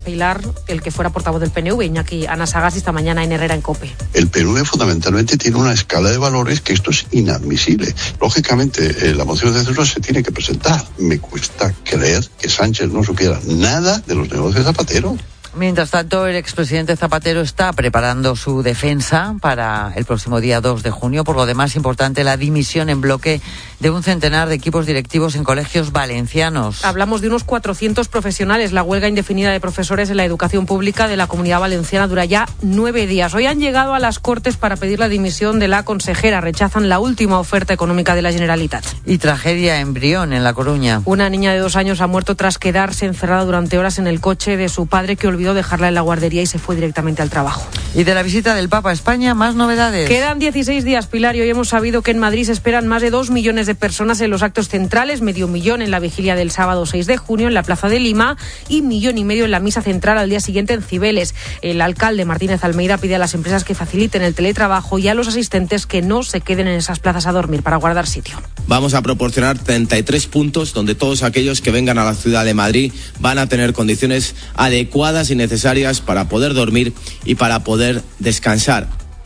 vacilar el que fuera portavoz del PNV, Iñaki Anasagasti, esta mañana en Herrera en COPE. El PNV fundamentalmente tiene una escala de valores que esto es inadmisible. Lógicamente, la moción de censura se tiene que presentar. Me cuesta creer que Sánchez no supiera nada de los negocios de Zapatero. Mientras tanto, el expresidente Zapatero está preparando su defensa para el próximo día 2 de junio. Por lo demás, importante la dimisión en bloque de un centenar de equipos directivos en colegios valencianos. Hablamos de unos 400 profesionales. La huelga indefinida de profesores en la educación pública de la Comunidad Valenciana dura ya 9 días. Hoy han llegado a las Cortes para pedir la dimisión de la consejera. Rechazan la última oferta económica de la Generalitat. Y tragedia en Brión, en La Coruña. Una niña de 2 años ha muerto tras quedarse encerrada durante horas en el coche de su padre, que olvidó dejarla en la guardería y se fue directamente al trabajo. Y de la visita del Papa a España, más novedades. Quedan 16 días, Pilar, y hoy hemos sabido que en Madrid se esperan más de 2 millones de personas en los actos centrales, 500.000 en la vigilia del sábado 6 de junio en la Plaza de Lima y 1,5 millones en la misa central al día siguiente en Cibeles. El alcalde Martínez Almeida pide a las empresas que faciliten el teletrabajo y a los asistentes que no se queden en esas plazas a dormir para guardar sitio. Vamos a proporcionar 33 puntos donde todos aquellos que vengan a la ciudad de Madrid van a tener condiciones adecuadas y necesarias para poder dormir y para poder descansar.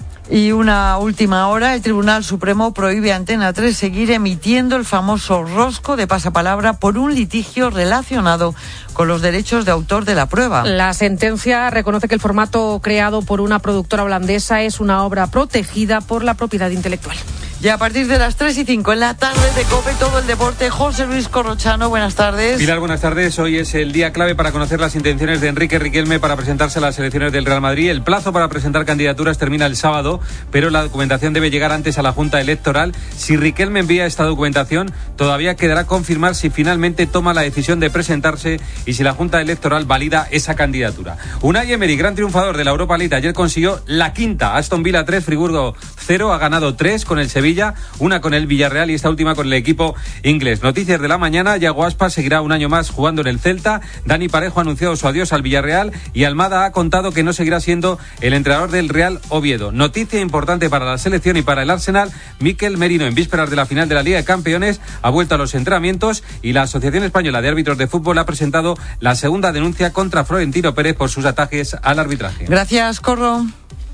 Y una última hora, el Tribunal Supremo prohíbe a Antena 3 seguir emitiendo el famoso rosco de pasapalabra por un litigio relacionado con los derechos de autor de la prueba. La sentencia reconoce que el formato creado por una productora holandesa es una obra protegida por la propiedad intelectual. Y a partir de las 3:05 en la tarde de COPE, todo el deporte. José Luis Corrochano, buenas tardes. Pilar, buenas tardes. Hoy es el día clave para conocer las intenciones de Enrique Riquelme para presentarse a las elecciones del Real Madrid. El plazo para presentar candidaturas termina el sábado, pero la documentación debe llegar antes a la Junta Electoral. Si Riquelme envía esta documentación, todavía quedará confirmar si finalmente toma la decisión de presentarse y si la Junta Electoral valida esa candidatura. Unai Emery, gran triunfador de la Europa League, ayer consiguió la quinta. Aston Villa 3, Friburgo 0, ha ganado 3 con el Sevilla, una con el Villarreal y esta última con el equipo inglés. Noticias de la mañana: Yago Aspas seguirá un año más jugando en el Celta. Dani Parejo ha anunciado su adiós al Villarreal y Almada ha contado que no seguirá siendo el entrenador del Real Oviedo. Noticia importante para la selección y para el Arsenal: Mikel Merino, en vísperas de la final de la Liga de Campeones, ha vuelto a los entrenamientos y la Asociación Española de Árbitros de Fútbol ha presentado la segunda denuncia contra Florentino Pérez por sus ataques al arbitraje. Gracias, Corro.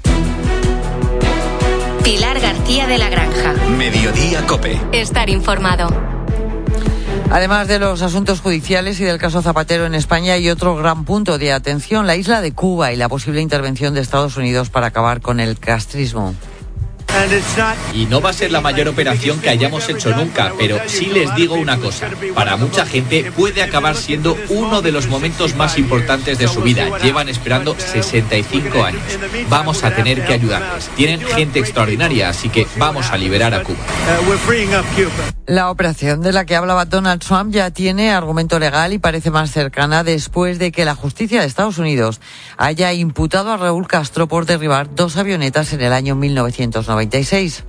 Pilar García de la Granja. Mediodía COPE. Estar informado. Además de los asuntos judiciales y del caso Zapatero en España, hay otro gran punto de atención: la isla de Cuba y la posible intervención de Estados Unidos para acabar con el castrismo. Y no va a ser la mayor operación que hayamos hecho nunca, pero sí les digo una cosa: para mucha gente puede acabar siendo uno de los momentos más importantes de su vida. Llevan esperando 65 años. Vamos a tener que ayudarles. Tienen gente extraordinaria, así que vamos a liberar a Cuba. La operación de la que hablaba Donald Trump ya tiene argumento legal y parece más cercana después de que la justicia de Estados Unidos haya imputado a Raúl Castro por derribar 2 avionetas en el año 1996.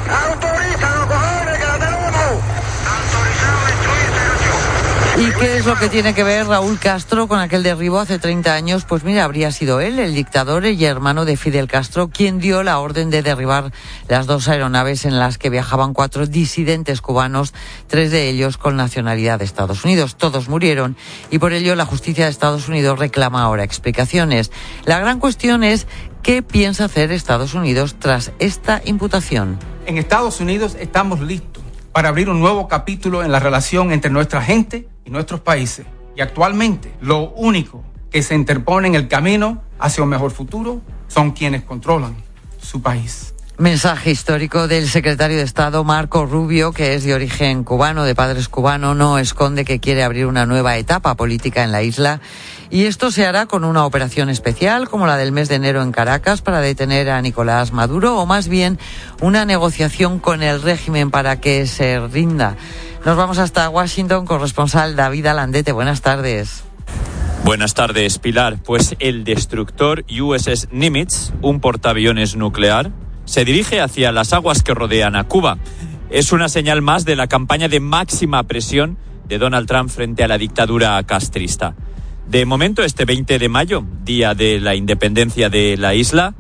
¿Y qué es lo que tiene que ver Raúl Castro con aquel derribo hace 30 años? Pues mira, habría sido él, el dictador y hermano de Fidel Castro, quien dio la orden de derribar las 2 aeronaves en las que viajaban 4 disidentes cubanos, 3 de ellos con nacionalidad de Estados Unidos. Todos murieron y por ello la justicia de Estados Unidos reclama ahora explicaciones. La gran cuestión es: ¿qué piensa hacer Estados Unidos tras esta imputación? En Estados Unidos estamos listos para abrir un nuevo capítulo en la relación entre nuestra gente y nuestros países. Y actualmente lo único que se interpone en el camino hacia un mejor futuro son quienes controlan su país. Mensaje histórico del secretario de Estado Marco Rubio, que es de origen cubano, de padres cubanos. No esconde que quiere abrir una nueva etapa política en la isla, y esto se hará con una operación especial como la del mes de enero en Caracas para detener a Nicolás Maduro, o más bien una negociación con el régimen para que se rinda. Nos vamos hasta Washington, corresponsal David Alandete. Buenas tardes. Buenas tardes, Pilar. Pues el destructor USS Nimitz, un portaaviones nuclear, se dirige hacia las aguas que rodean a Cuba. Es una señal más de la campaña de máxima presión de Donald Trump frente a la dictadura castrista. De momento, este 20 de mayo, día de la independencia de la isla,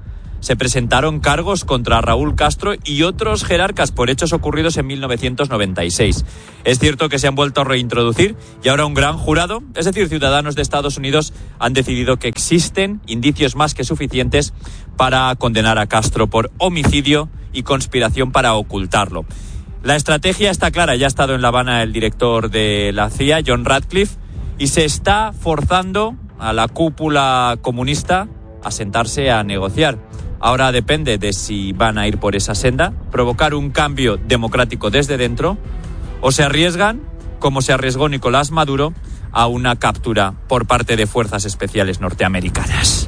se presentaron cargos contra Raúl Castro y otros jerarcas por hechos ocurridos en 1996. Es cierto que se han vuelto a reintroducir y ahora un gran jurado, es decir, ciudadanos de Estados Unidos, han decidido que existen indicios más que suficientes para condenar a Castro por homicidio y conspiración para ocultarlo. La estrategia está clara, ya ha estado en La Habana el director de la CIA, John Ratcliffe, y se está forzando a la cúpula comunista a sentarse a negociar. Ahora depende de si van a ir por esa senda, provocar un cambio democrático desde dentro, o se arriesgan, como se arriesgó Nicolás Maduro, a una captura por parte de fuerzas especiales norteamericanas.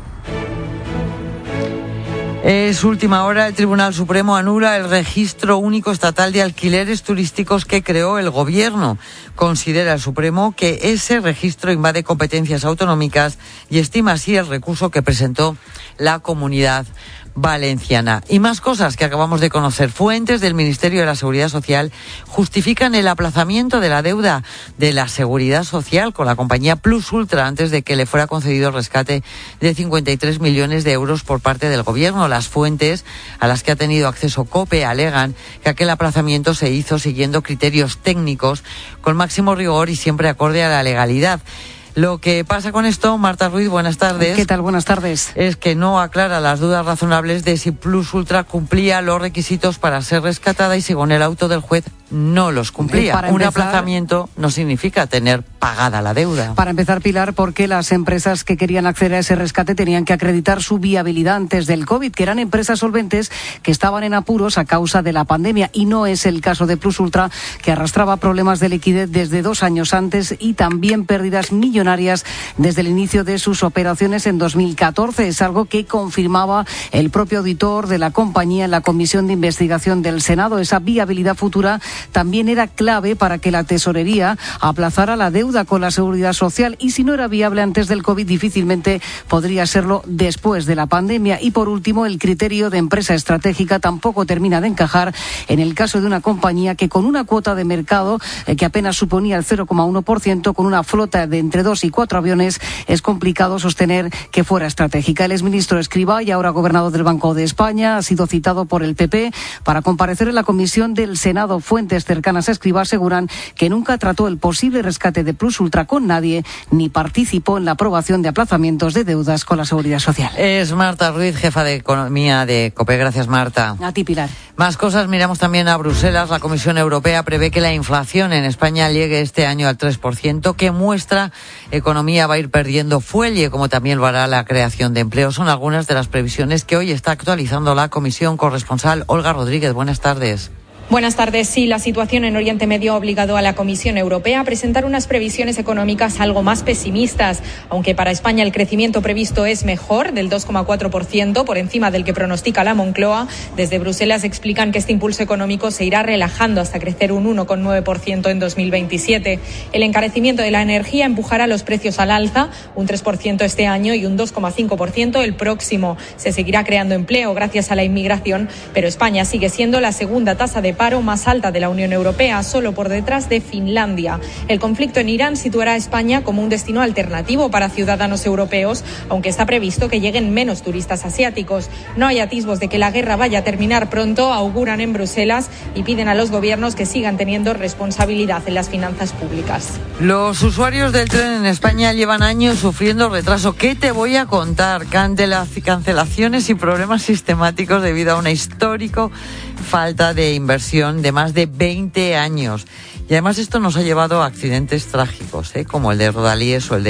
Es última hora, el Tribunal Supremo anula el registro único estatal de alquileres turísticos que creó el Gobierno. Considera el Supremo que ese registro invade competencias autonómicas y estima así el recurso que presentó la Comunidad Valenciana. Y más cosas que acabamos de conocer. Fuentes del Ministerio de la Seguridad Social justifican el aplazamiento de la deuda de la Seguridad Social con la compañía Plus Ultra antes de que le fuera concedido el rescate de 53 millones de euros por parte del Gobierno. Las fuentes a las que ha tenido acceso COPE alegan que aquel aplazamiento se hizo siguiendo criterios técnicos con máximo rigor y siempre acorde a la legalidad. Lo que pasa con esto, Marta Ruiz, buenas tardes. ¿Qué tal? Buenas tardes. Es que no aclara las dudas razonables de si Plus Ultra cumplía los requisitos para ser rescatada y según el auto del juez no los cumplía. Un aplazamiento no significa tener pagada la deuda. Para empezar, Pilar, porque las empresas que querían acceder a ese rescate tenían que acreditar su viabilidad antes del COVID, que eran empresas solventes que estaban en apuros a causa de la pandemia, y no es el caso de Plus Ultra, que arrastraba problemas de liquidez desde 2 años antes y también pérdidas millonarias desde el inicio de sus operaciones en 2014. Es algo que confirmaba el propio auditor de la compañía en la Comisión de Investigación del Senado. Esa viabilidad futura también era clave para que la Tesorería aplazara la deuda con la Seguridad Social, y si no era viable antes del COVID, difícilmente podría serlo después de la pandemia. Y por último, el criterio de empresa estratégica tampoco termina de encajar en el caso de una compañía que con una cuota de mercado que apenas suponía el 0,1%, con una flota de entre 2 y 4 aviones, es complicado sostener que fuera estratégica. El exministro Escrivá, y ahora gobernador del Banco de España, ha sido citado por el PP para comparecer en la comisión del Senado. Fuentes cercanas a Escrivá aseguran que nunca trató el posible rescate de Plus Ultra con nadie, ni participó en la aprobación de aplazamientos de deudas con la Seguridad Social. Es Marta Ruiz, jefa de Economía de COPE. Gracias, Marta. A ti, Pilar. Más cosas, miramos también a Bruselas. La Comisión Europea prevé que la inflación en España llegue este año al 3%, que muestra economía va a ir perdiendo fuelle, como también lo hará la creación de empleo. Son algunas de las previsiones que hoy está actualizando la Comisión. Corresponsal Olga Rodríguez, buenas tardes. Buenas tardes. Sí, la situación en Oriente Medio ha obligado a la Comisión Europea a presentar unas previsiones económicas algo más pesimistas. Aunque para España el crecimiento previsto es mejor, del 2,4%, por encima del que pronostica la Moncloa, desde Bruselas explican que este impulso económico se irá relajando hasta crecer un 1,9% en 2027. El encarecimiento de la energía empujará los precios al alza, un 3% este año y un 2,5% el próximo. Se seguirá creando empleo gracias a la inmigración, pero España sigue siendo la segunda tasa de paro más alta de la Unión Europea, solo por detrás de Finlandia. El conflicto en Irán situará a España como un destino alternativo para ciudadanos europeos, aunque está previsto que lleguen menos turistas asiáticos. No hay atisbos de que la guerra vaya a terminar pronto, auguran en Bruselas, y piden a los gobiernos que sigan teniendo responsabilidad en las finanzas públicas. Los usuarios del tren en España llevan años sufriendo retraso. ¿Qué te voy a contar? Cancelaciones y problemas sistemáticos debido a una histórico falta de inversión de más de 20 años. Y además esto nos ha llevado a accidentes trágicos, como el de Rodalíes o el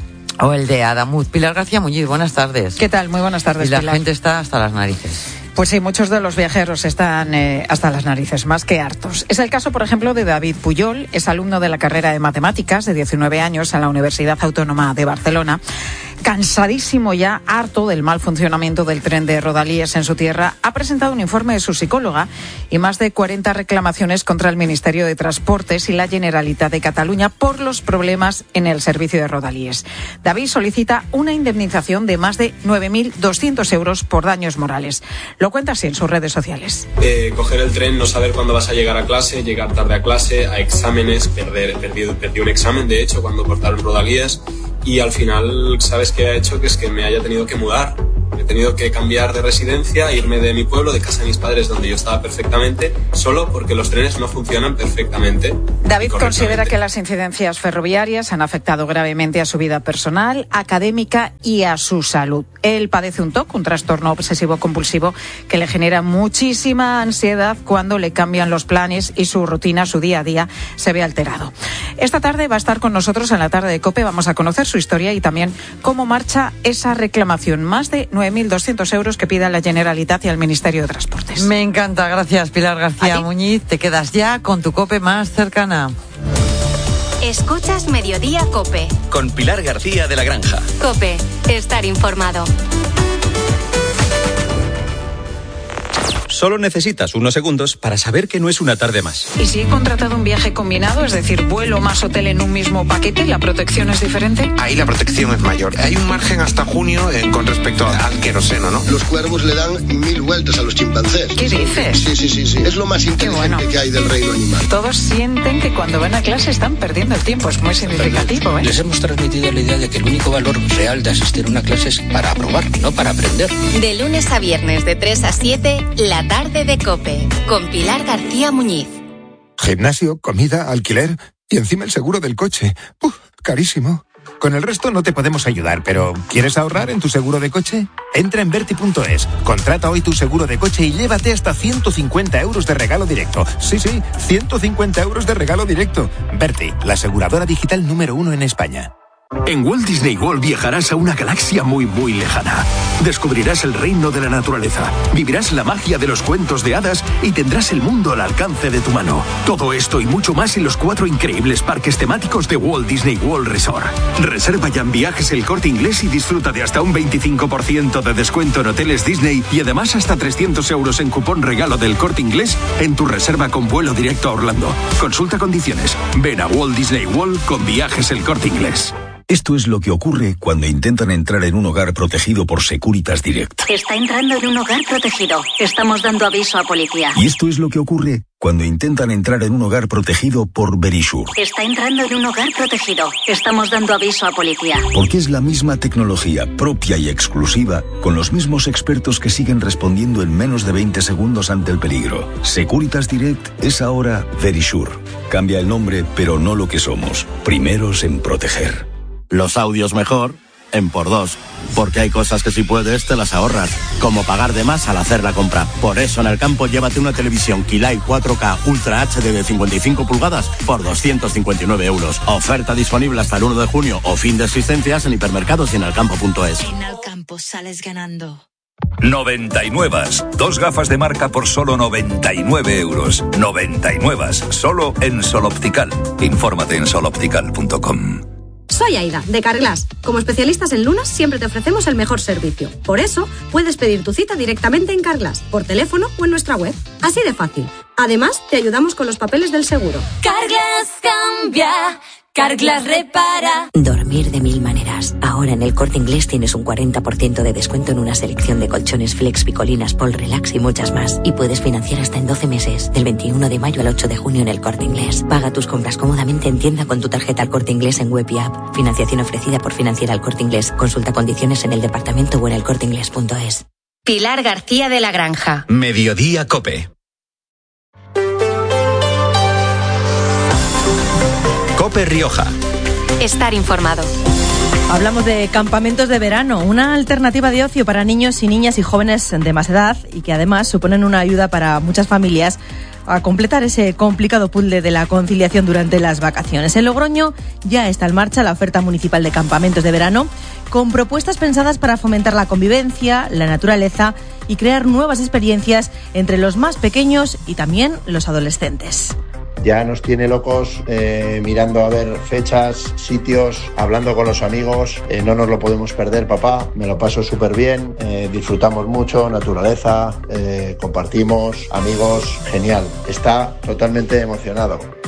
de Adamuz. Pilar García Muñiz, buenas tardes. ¿Qué tal? Muy buenas tardes, Y la Pilar. gente está hasta las narices. Pues sí, muchos de los viajeros están hasta las narices, más que hartos. Es el caso, por ejemplo, de David Puyol, es alumno de la carrera de Matemáticas, de 19 años, en la Universidad Autónoma de Barcelona. Cansadísimo ya, harto del mal funcionamiento del tren de Rodalíes en su tierra, ha presentado un informe de su psicóloga y más de 40 reclamaciones contra el Ministerio de Transportes y la Generalitat de Cataluña por los problemas en el servicio de Rodalíes. David solicita una indemnización de más de 9.200 euros por daños morales. Lo cuenta así en sus redes sociales. Coger el tren, no saber cuándo vas a llegar a clase, llegar tarde a clase, a exámenes, perdí un examen, de hecho, cuando cortaron Rodalíes, y al final, ¿sabes qué ha hecho? Que es que me haya tenido que mudar. He tenido que cambiar de residencia, irme de mi pueblo, de casa de mis padres, donde yo estaba perfectamente, solo porque los trenes no funcionan perfectamente. David considera que las incidencias ferroviarias han afectado gravemente a su vida personal, académica y a su salud. Él padece un TOC, un trastorno obsesivo-compulsivo, que le genera muchísima ansiedad cuando le cambian los planes y su rutina, su día a día, se ve alterado. Esta tarde va a estar con nosotros en la tarde de COPE. Vamos a conocer su historia y también cómo marcha esa reclamación. Más de 9.200 euros que pide la Generalitat y al Ministerio de Transportes. Me encanta, gracias Pilar García Muñiz. Te quedas ya con tu COPE más cercana. Escuchas Mediodía COPE. Con Pilar García de la Granja. COPE, estar informado. Solo necesitas unos segundos para saber que no es una tarde más. ¿Y si he contratado un viaje combinado, es decir, vuelo más hotel en un mismo paquete, la protección es diferente? Ahí la protección es mayor. Hay un margen hasta junio con respecto al queroseno, ¿no? Los cuervos le dan 1000 vueltas a los chimpancés. ¿Qué dices? Sí. Es lo más inteligente que hay del reino animal. Todos sienten que cuando van a clase están perdiendo el tiempo. Es muy significativo, ¿eh? Les hemos transmitido la idea de que el único valor real de asistir a una clase es para aprobar, no para aprender. De lunes a viernes de 3 a 7, la tarde de COPE, con Pilar García Muñiz. Gimnasio, comida, alquiler y encima el seguro del coche. Carísimo. Con el resto no te podemos ayudar, pero ¿quieres ahorrar en tu seguro de coche? Entra en Verti.es, contrata hoy tu seguro de coche y llévate hasta 150 euros de regalo directo. Sí, 150 euros de regalo directo. Verti, la aseguradora digital número 1 en España. En Walt Disney World viajarás a una galaxia muy, muy lejana. Descubrirás el reino de la naturaleza, vivirás la magia de los cuentos de hadas y tendrás el mundo al alcance de tu mano. Todo esto y mucho más en los 4 increíbles parques temáticos de Walt Disney World Resort. Reserva ya en Viajes El Corte Inglés y disfruta de hasta un 25% de descuento en hoteles Disney y además hasta 300 euros en cupón regalo del Corte Inglés en tu reserva con vuelo directo a Orlando. Consulta condiciones. Ven a Walt Disney World con Viajes El Corte Inglés. Esto es lo que ocurre cuando intentan entrar en un hogar protegido por Securitas Direct. Está entrando en un hogar protegido. Estamos dando aviso a policía. Y esto es lo que ocurre cuando intentan entrar en un hogar protegido por Verisure. Está entrando en un hogar protegido. Estamos dando aviso a policía. Porque es la misma tecnología propia y exclusiva, con los mismos expertos que siguen respondiendo en menos de 20 segundos ante el peligro. Securitas Direct es ahora Verisure. Cambia el nombre, pero no lo que somos. Primeros en proteger. Los audios mejor en por 2, porque hay cosas que si puedes te las ahorras, como pagar de más al hacer la compra. Por eso en el campo llévate una televisión Kilai 4K Ultra HD de 55 pulgadas por 259 euros. Oferta disponible hasta el 1 de junio o fin de existencias en hipermercados y en elcampo.es. En el campo sales ganando. 99. 2 gafas de marca por solo 99 euros. 99. Solo en Sol Optical. Infórmate en soloptical.com. Soy Aida, de Carglass. Como especialistas en lunas, siempre te ofrecemos el mejor servicio. Por eso, puedes pedir tu cita directamente en Carglass, por teléfono o en nuestra web. Así de fácil. Además, te ayudamos con los papeles del seguro. Carglass cambia, Carglass repara. Dormir de 1000 maneras. Ahora en el Corte Inglés tienes un 40% de descuento en una selección de colchones Flex, Picolinas, Pol Relax y muchas más. Y puedes financiar hasta en 12 meses, del 21 de mayo al 8 de junio en el Corte Inglés. Paga tus compras cómodamente en tienda con tu tarjeta al Corte Inglés en web y app. Financiación ofrecida por Financiera al Corte Inglés. Consulta condiciones en el departamento o en elcorteinglés.es. Pilar García de la Granja. Mediodía COPE. COPE Rioja. Estar informado. Hablamos de campamentos de verano, una alternativa de ocio para niños y niñas y jóvenes de más edad y que además suponen una ayuda para muchas familias a completar ese complicado puzzle de la conciliación durante las vacaciones. En Logroño ya está en marcha la oferta municipal de campamentos de verano con propuestas pensadas para fomentar la convivencia, la naturaleza y crear nuevas experiencias entre los más pequeños y también los adolescentes. Ya nos tiene locos mirando a ver fechas, sitios, hablando con los amigos. No nos lo podemos perder, papá. Me lo paso súper bien, disfrutamos mucho, naturaleza, compartimos, amigos, genial. Está totalmente emocionado.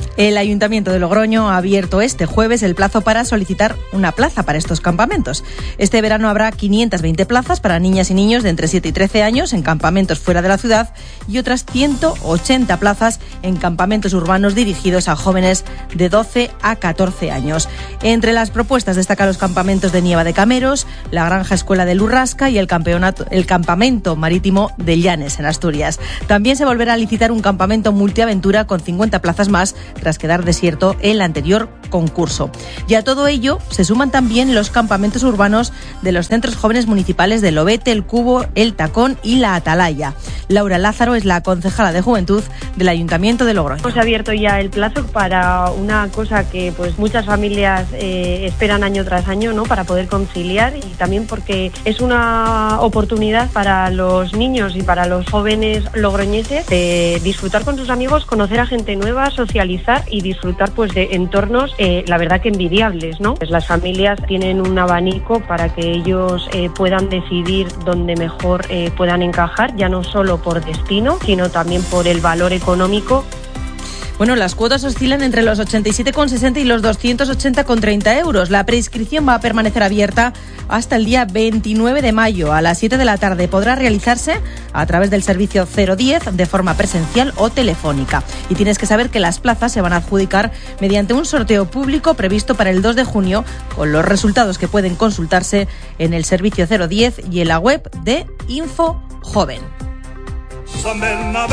El Ayuntamiento de Logroño ha abierto este jueves el plazo para solicitar una plaza para estos campamentos. Este verano habrá 520 plazas para niñas y niños de entre 7 y 13 años en campamentos fuera de la ciudad y otras 180 plazas en campamentos urbanos dirigidos a jóvenes de 12 a 14 años. Entre las propuestas destacan los campamentos de Nieva de Cameros, la Granja Escuela de Lurrasca y el campamento marítimo de Llanes, en Asturias. También se volverá a licitar un campamento multiaventura con 50 plazas más, tras quedar desierto el anterior concurso. Y a todo ello se suman también los campamentos urbanos de los centros jóvenes municipales de Lobete, El Cubo, El Tacón y La Atalaya. Laura Lázaro es la concejala de Juventud del Ayuntamiento de Logroño. Hemos abierto ya el plazo para una cosa que pues muchas familias esperan año tras año, ¿no?, para poder conciliar, y también porque es una oportunidad para los niños y para los jóvenes logroñeses de disfrutar con sus amigos, conocer a gente nueva, socializar y disfrutar pues de entornos la verdad que envidiables, ¿no? Pues las familias tienen un abanico para que ellos puedan decidir dónde mejor puedan encajar, ya no solo por destino, sino también por el valor económico. Bueno, las cuotas oscilan entre los 87,60 y los 280,30 euros. La preinscripción va a permanecer abierta hasta el día 29 de mayo a las 7 de la tarde. Podrá realizarse a través del servicio 010 de forma presencial o telefónica. Y tienes que saber que las plazas se van a adjudicar mediante un sorteo público previsto para el 2 de junio, con los resultados que pueden consultarse en el servicio 010 y en la web de Info Joven. San Bernabé,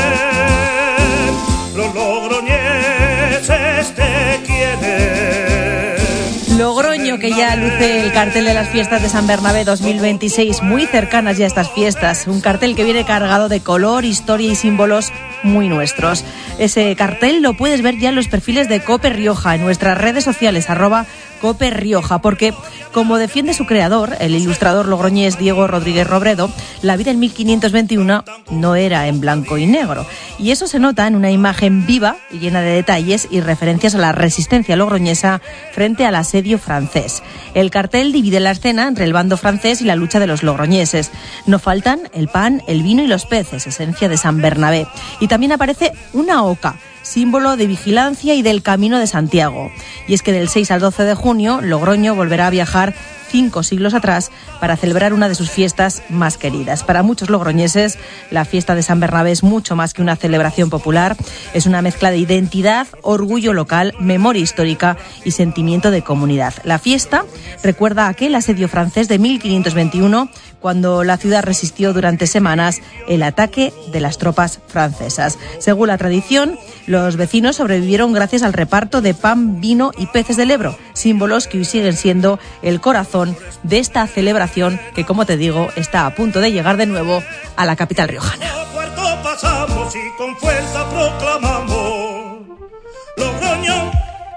los logroñeses te quieren. Logroño, que ya luce el cartel de las fiestas de San Bernabé 2026, muy cercanas ya a estas fiestas. Un cartel que viene cargado de color, historia y símbolos muy nuestros. Ese cartel lo puedes ver ya en los perfiles de COPE Rioja, en nuestras redes sociales, @COPE Rioja, porque, como defiende su creador, el ilustrador logroñés Diego Rodríguez Robredo, la vida en 1521 no era en blanco y negro. Y eso se nota en una imagen viva y llena de detalles y referencias a la resistencia logroñesa frente al asedio francés. El cartel divide la escena entre el bando francés y la lucha de los logroñeses. No faltan el pan, el vino y los peces, esencia de San Bernabé. Y también aparece una oca, símbolo de vigilancia y del Camino de Santiago. Y es que del 6 al 12 de junio, Logroño volverá a viajar 5 siglos atrás para celebrar una de sus fiestas más queridas. Para muchos logroñeses, la fiesta de San Bernabé es mucho más que una celebración popular. Es una mezcla de identidad, orgullo local, memoria histórica y sentimiento de comunidad. La fiesta recuerda aquel asedio francés de 1521, cuando la ciudad resistió durante semanas el ataque de las tropas francesas. Según la tradición, los vecinos sobrevivieron gracias al reparto de pan, vino y peces del Ebro, símbolos que hoy siguen siendo el corazón de esta celebración que, como te digo, está a punto de llegar de nuevo a la capital riojana. Pasamos y con fuerza proclamamos: Logroño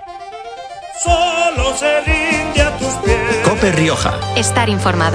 solo se rinde a tus pies. COPE Rioja. Estar informado.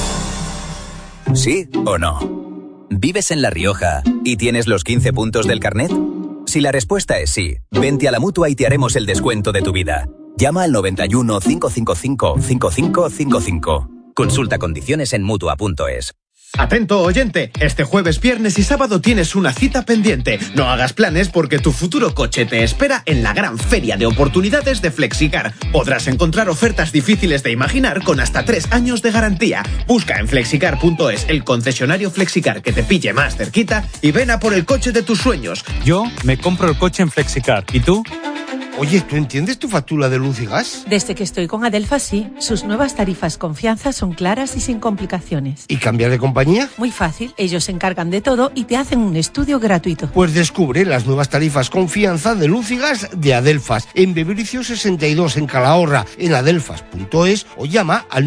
¿Sí o no? ¿Vives en La Rioja y tienes los 15 puntos del carnet? Si la respuesta es sí, vente a la Mutua y te haremos el descuento de tu vida. Llama al 91 555 5555. Consulta condiciones en Mutua.es. Atento oyente, este jueves, viernes y sábado tienes una cita pendiente. No hagas planes porque tu futuro coche te espera en la gran feria de oportunidades de Flexicar. Podrás encontrar ofertas difíciles de imaginar con hasta 3 años de garantía. Busca en flexicar.es el concesionario Flexicar que te pille más cerquita y ven a por el coche de tus sueños. Yo me compro el coche en Flexicar. ¿Y tú? Oye, ¿tú entiendes tu factura de luz y gas? Desde que estoy con Adelfas, sí. Sus nuevas tarifas Confianza son claras y sin complicaciones. ¿Y cambiar de compañía? Muy fácil. Ellos se encargan de todo y te hacen un estudio gratuito. Pues descubre las nuevas tarifas Confianza de luz y gas de Adelfas. En Bebricio 62, en Calahorra, en adelfas.es, o llama al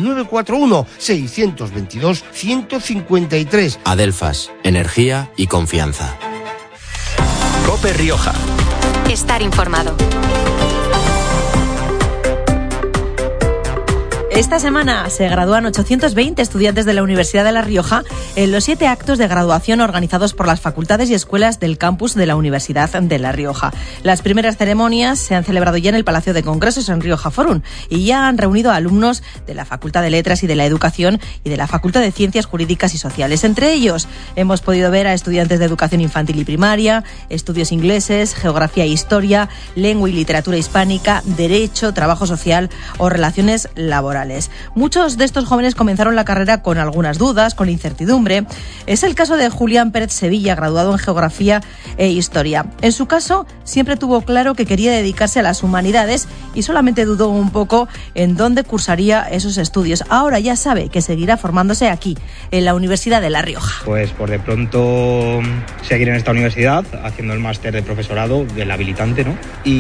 941-622-153. Adelfas. Energía y confianza. COPE Rioja. Estar informado. Esta semana se gradúan 820 estudiantes de la Universidad de La Rioja en los 7 actos de graduación organizados por las facultades y escuelas del campus de la Universidad de La Rioja. Las primeras ceremonias se han celebrado ya en el Palacio de Congresos en Rioja Forum y ya han reunido a alumnos de la Facultad de Letras y de la Educación y de la Facultad de Ciencias Jurídicas y Sociales. Entre ellos hemos podido ver a estudiantes de Educación Infantil y Primaria, Estudios Ingleses, Geografía e Historia, Lengua y Literatura Hispánica, Derecho, Trabajo Social o Relaciones Laborales. Muchos de estos jóvenes comenzaron la carrera con algunas dudas, con incertidumbre. Es el caso de Julián Pérez Sevilla, graduado en Geografía e Historia. En su caso, siempre tuvo claro que quería dedicarse a las humanidades y solamente dudó un poco en dónde cursaría esos estudios. Ahora ya sabe que seguirá formándose aquí, en la Universidad de La Rioja. Pues por de pronto seguir en esta universidad, haciendo el máster de profesorado del habilitante, ¿no?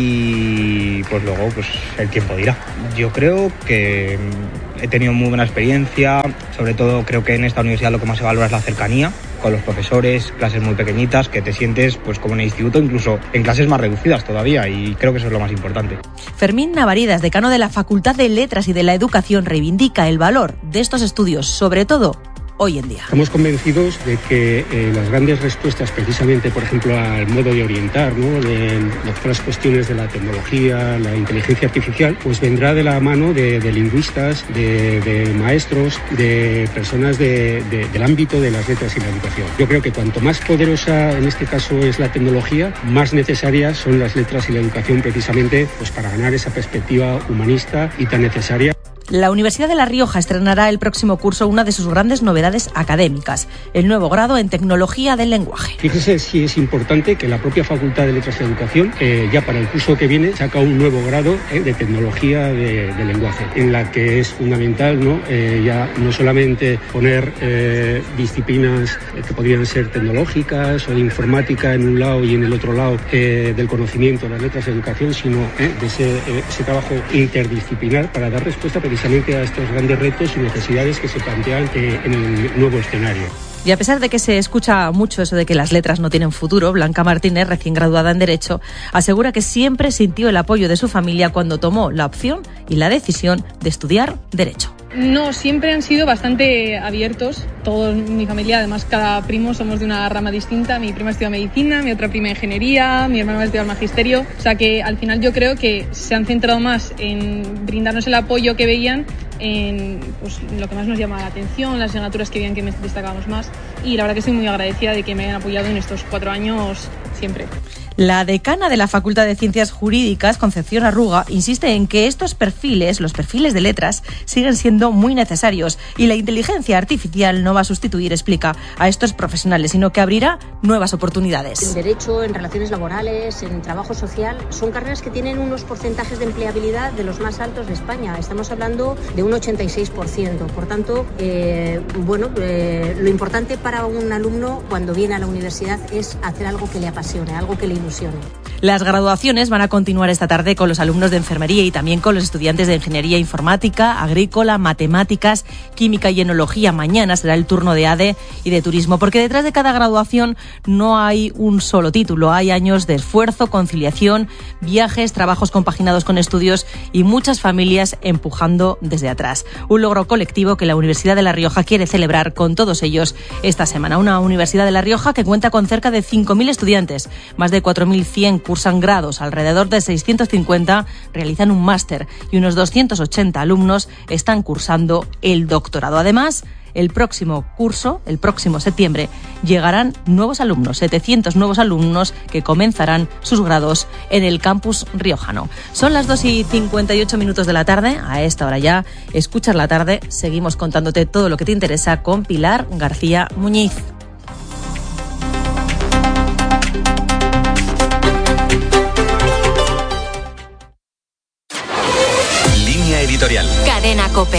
Y pues luego pues el tiempo dirá. Yo creo que he tenido muy buena experiencia, sobre todo creo que en esta universidad lo que más se valora es la cercanía con los profesores, clases muy pequeñitas, que te sientes pues como en el instituto, incluso en clases más reducidas todavía, y creo que eso es lo más importante. Fermín Navaridas, decano de la Facultad de Letras y de la Educación, reivindica el valor de estos estudios, sobre todo hoy en día. Estamos convencidos de que las grandes respuestas, precisamente, por ejemplo, al modo de orientar, ¿no?, de otras cuestiones de la tecnología, la inteligencia artificial, pues vendrá de la mano de lingüistas, de maestros, de personas del ámbito de las letras y la educación. Yo creo que cuanto más poderosa en este caso es la tecnología, más necesarias son las letras y la educación, precisamente pues para ganar esa perspectiva humanista y tan necesaria. La Universidad de La Rioja estrenará el próximo curso una de sus grandes novedades académicas, el nuevo grado en Tecnología del Lenguaje. Fíjese si es importante que la propia Facultad de Letras y Educación, ya para el curso que viene, saca un nuevo grado de Tecnología del Lenguaje, en la que es fundamental, ¿no?, ya no solamente poner disciplinas que podrían ser tecnológicas o de informática en un lado y en el otro lado del conocimiento de las letras y educación, sino de ese trabajo interdisciplinar para dar respuesta precisamente a estos grandes retos y necesidades que se plantean en el nuevo escenario. Y a pesar de que se escucha mucho eso de que las letras no tienen futuro, Blanca Martínez, recién graduada en Derecho, asegura que siempre sintió el apoyo de su familia cuando tomó la opción y la decisión de estudiar Derecho. No, siempre han sido bastante abiertos. Todos, mi familia, además cada primo somos de una rama distinta. Mi prima estudia medicina, mi otra prima ingeniería, mi hermano estudia magisterio. O sea que al final yo creo que se han centrado más en brindarnos el apoyo que veían en pues, lo que más nos llama la atención, las asignaturas que veían que destacábamos más. Y la verdad que estoy muy agradecida de que me hayan apoyado en estos 4 años siempre. La decana de la Facultad de Ciencias Jurídicas, Concepción Arruga, insiste en que estos perfiles, los perfiles de letras, siguen siendo muy necesarios y la inteligencia artificial no va a sustituir, explica, a estos profesionales, sino que abrirá nuevas oportunidades. En Derecho, en Relaciones Laborales, en Trabajo Social, son carreras que tienen unos porcentajes de empleabilidad de los más altos de España. Estamos hablando de un 86%. Por tanto, lo importante para un alumno cuando viene a la universidad es hacer algo que le apasione, algo que le ilusione. Las graduaciones van a continuar esta tarde con los alumnos de enfermería y también con los estudiantes de ingeniería informática, agrícola, matemáticas, química y enología. Mañana será el turno de ADE y de turismo, porque detrás de cada graduación no hay un solo título. Hay años de esfuerzo, conciliación, viajes, trabajos compaginados con estudios y muchas familias empujando desde atrás. Un logro colectivo que la Universidad de La Rioja quiere celebrar con todos ellos esta semana. Una Universidad de La Rioja que cuenta con cerca de 5.000 estudiantes, más de 4.100 cursan grados, alrededor de 650 realizan un máster y unos 280 alumnos están cursando el doctorado. Además, el próximo curso, el próximo septiembre, llegarán nuevos alumnos, 700 nuevos alumnos que comenzarán sus grados en el campus riojano. Son las 2:58 de la tarde, a esta hora ya, escuchas la tarde, seguimos contándote todo lo que te interesa con Pilar García Muñiz. Editorial. Cadena COPE.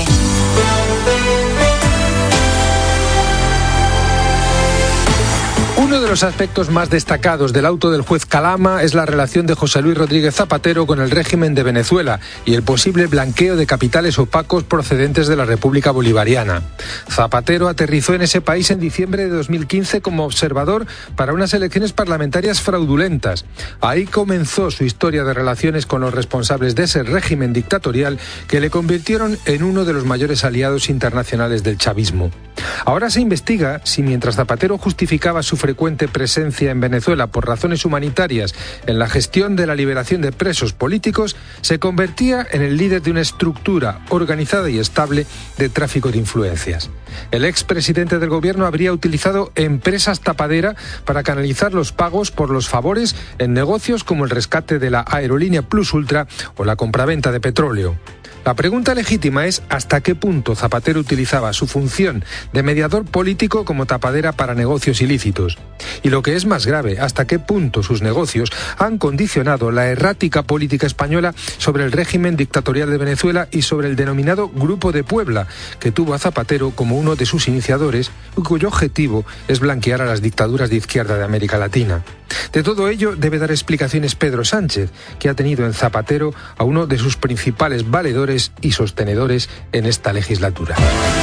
Uno de los aspectos más destacados del auto del juez Calama es la relación de José Luis Rodríguez Zapatero con el régimen de Venezuela y el posible blanqueo de capitales opacos procedentes de la República Bolivariana. Zapatero aterrizó en ese país en diciembre de 2015 como observador para unas elecciones parlamentarias fraudulentas. Ahí comenzó su historia de relaciones con los responsables de ese régimen dictatorial que le convirtieron en uno de los mayores aliados internacionales del chavismo. Ahora se investiga si mientras Zapatero justificaba su frecuente presencia en Venezuela por razones humanitarias en la gestión de la liberación de presos políticos, se convertía en el líder de una estructura organizada y estable de tráfico de influencias. El expresidente del gobierno habría utilizado empresas tapadera para canalizar los pagos por los favores en negocios como el rescate de la aerolínea Plus Ultra o la compraventa de petróleo. La pregunta legítima es hasta qué punto Zapatero utilizaba su función de mediador político como tapadera para negocios ilícitos. Y lo que es más grave, hasta qué punto sus negocios han condicionado la errática política española sobre el régimen dictatorial de Venezuela y sobre el denominado Grupo de Puebla, que tuvo a Zapatero como uno de sus iniciadores y cuyo objetivo es blanquear a las dictaduras de izquierda de América Latina. De todo ello debe dar explicaciones Pedro Sánchez, que ha tenido en Zapatero a uno de sus principales valedores y sostenedores en esta legislatura.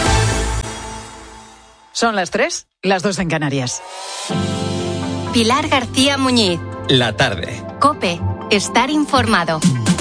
Son las 3, las 2 en Canarias. Pilar García Muñiz. La tarde. COPE. Estar informado.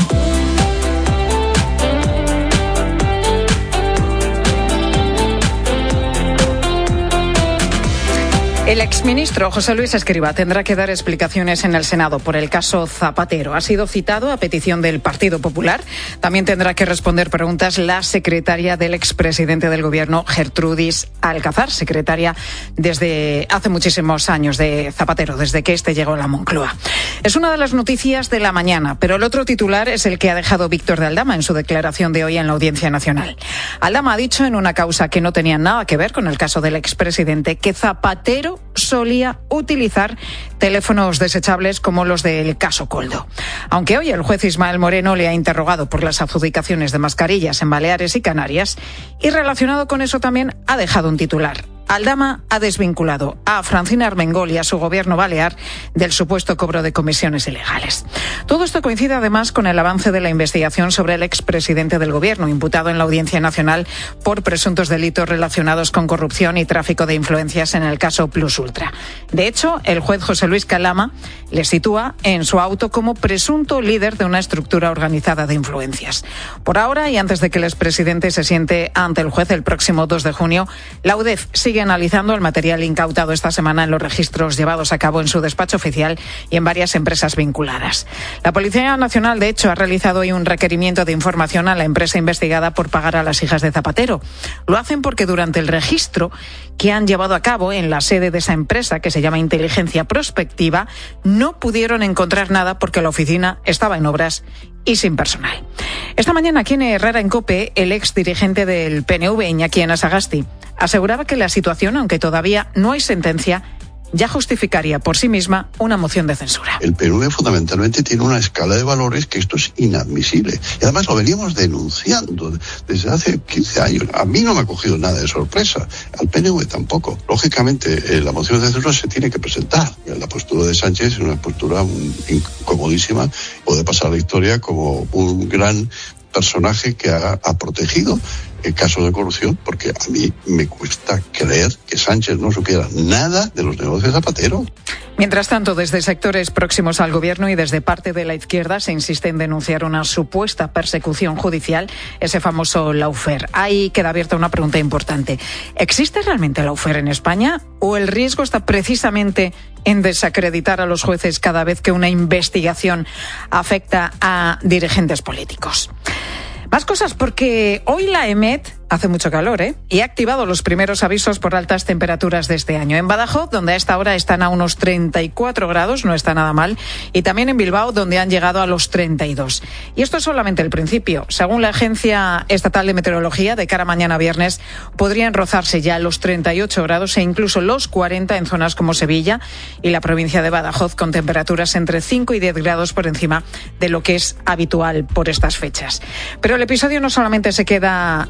El exministro José Luis Escrivá tendrá que dar explicaciones en el Senado por el caso Zapatero. Ha sido citado a petición del Partido Popular. También tendrá que responder preguntas la secretaria del expresidente del Gobierno, Gertrudis Alcázar, secretaria desde hace muchísimos años de Zapatero, desde que este llegó a la Moncloa. Es una de las noticias de la mañana, pero el otro titular es el que ha dejado Víctor de Aldama en su declaración de hoy en la Audiencia Nacional. Aldama ha dicho en una causa que no tenía nada que ver con el caso del expresidente que Zapatero solía utilizar teléfonos desechables como los del caso Koldo. Aunque hoy el juez Ismael Moreno le ha interrogado por las adjudicaciones de mascarillas en Baleares y Canarias, y relacionado con eso también ha dejado un titular. Aldama ha desvinculado a Francina Armengol y a su gobierno balear del supuesto cobro de comisiones ilegales. Todo esto coincide además con el avance de la investigación sobre el expresidente del gobierno, imputado en la Audiencia Nacional por presuntos delitos relacionados con corrupción y tráfico de influencias en el caso Plus Ultra. De hecho, el juez José Luis Calama le sitúa en su auto como presunto líder de una estructura organizada de influencias. Por ahora, y antes de que el expresidente se siente ante el juez el próximo 2 de junio, la UDEF sigue analizando el material incautado esta semana en los registros llevados a cabo en su despacho oficial y en varias empresas vinculadas. La Policía Nacional, de hecho, ha realizado hoy un requerimiento de información a la empresa investigada por pagar a las hijas de Zapatero. Lo hacen porque durante el registro que han llevado a cabo en la sede de esa empresa, que se llama Inteligencia Prospectiva, no pudieron encontrar nada porque la oficina estaba en obras y sin personal. Esta mañana aquí en Herrera en COPE, el ex dirigente del PNV, Iñaki Anasagasti, aseguraba que la situación, aunque todavía no hay sentencia, ya justificaría por sí misma una moción de censura. El PNV fundamentalmente tiene una escala de valores que esto es inadmisible. Y además lo veníamos denunciando desde hace 15 años. A mí no me ha cogido nada de sorpresa, al PNV tampoco. Lógicamente, la moción de censura se tiene que presentar. La postura de Sánchez es una postura incomodísima. Puede pasar a la historia como un gran personaje que ha protegido el caso de corrupción, porque a mí me cuesta creer que Sánchez no supiera nada de los negocios de Zapatero. Mientras tanto, desde sectores próximos al gobierno y desde parte de la izquierda se insiste en denunciar una supuesta persecución judicial, ese famoso lawfare. Ahí queda abierta una pregunta importante. ¿Existe realmente lawfare en España o el riesgo está precisamente en desacreditar a los jueces cada vez que una investigación afecta a dirigentes políticos? Más cosas, porque hoy la EMET hace mucho calor, y ha activado los primeros avisos por altas temperaturas de este año. En Badajoz, donde a esta hora están a unos 34 grados, no está nada mal, y también en Bilbao, donde han llegado a los 32. Y esto es solamente el principio. Según la Agencia Estatal de Meteorología, de cara a mañana viernes, podrían rozarse ya los 38 grados e incluso los 40 en zonas como Sevilla y la provincia de Badajoz, con temperaturas entre 5 y 10 grados por encima de lo que es habitual por estas fechas. Pero el episodio no solamente se queda en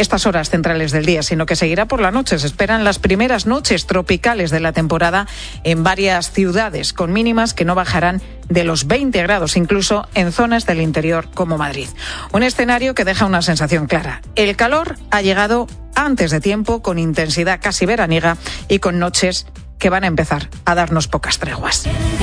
estas horas centrales del día, sino que seguirá por la noche. Se esperan las primeras noches tropicales de la temporada en varias ciudades, con mínimas que no bajarán de los 20 grados, incluso en zonas del interior como Madrid. Un escenario que deja una sensación clara. El calor ha llegado antes de tiempo, con intensidad casi veraniega y con noches que van a empezar a darnos pocas treguas.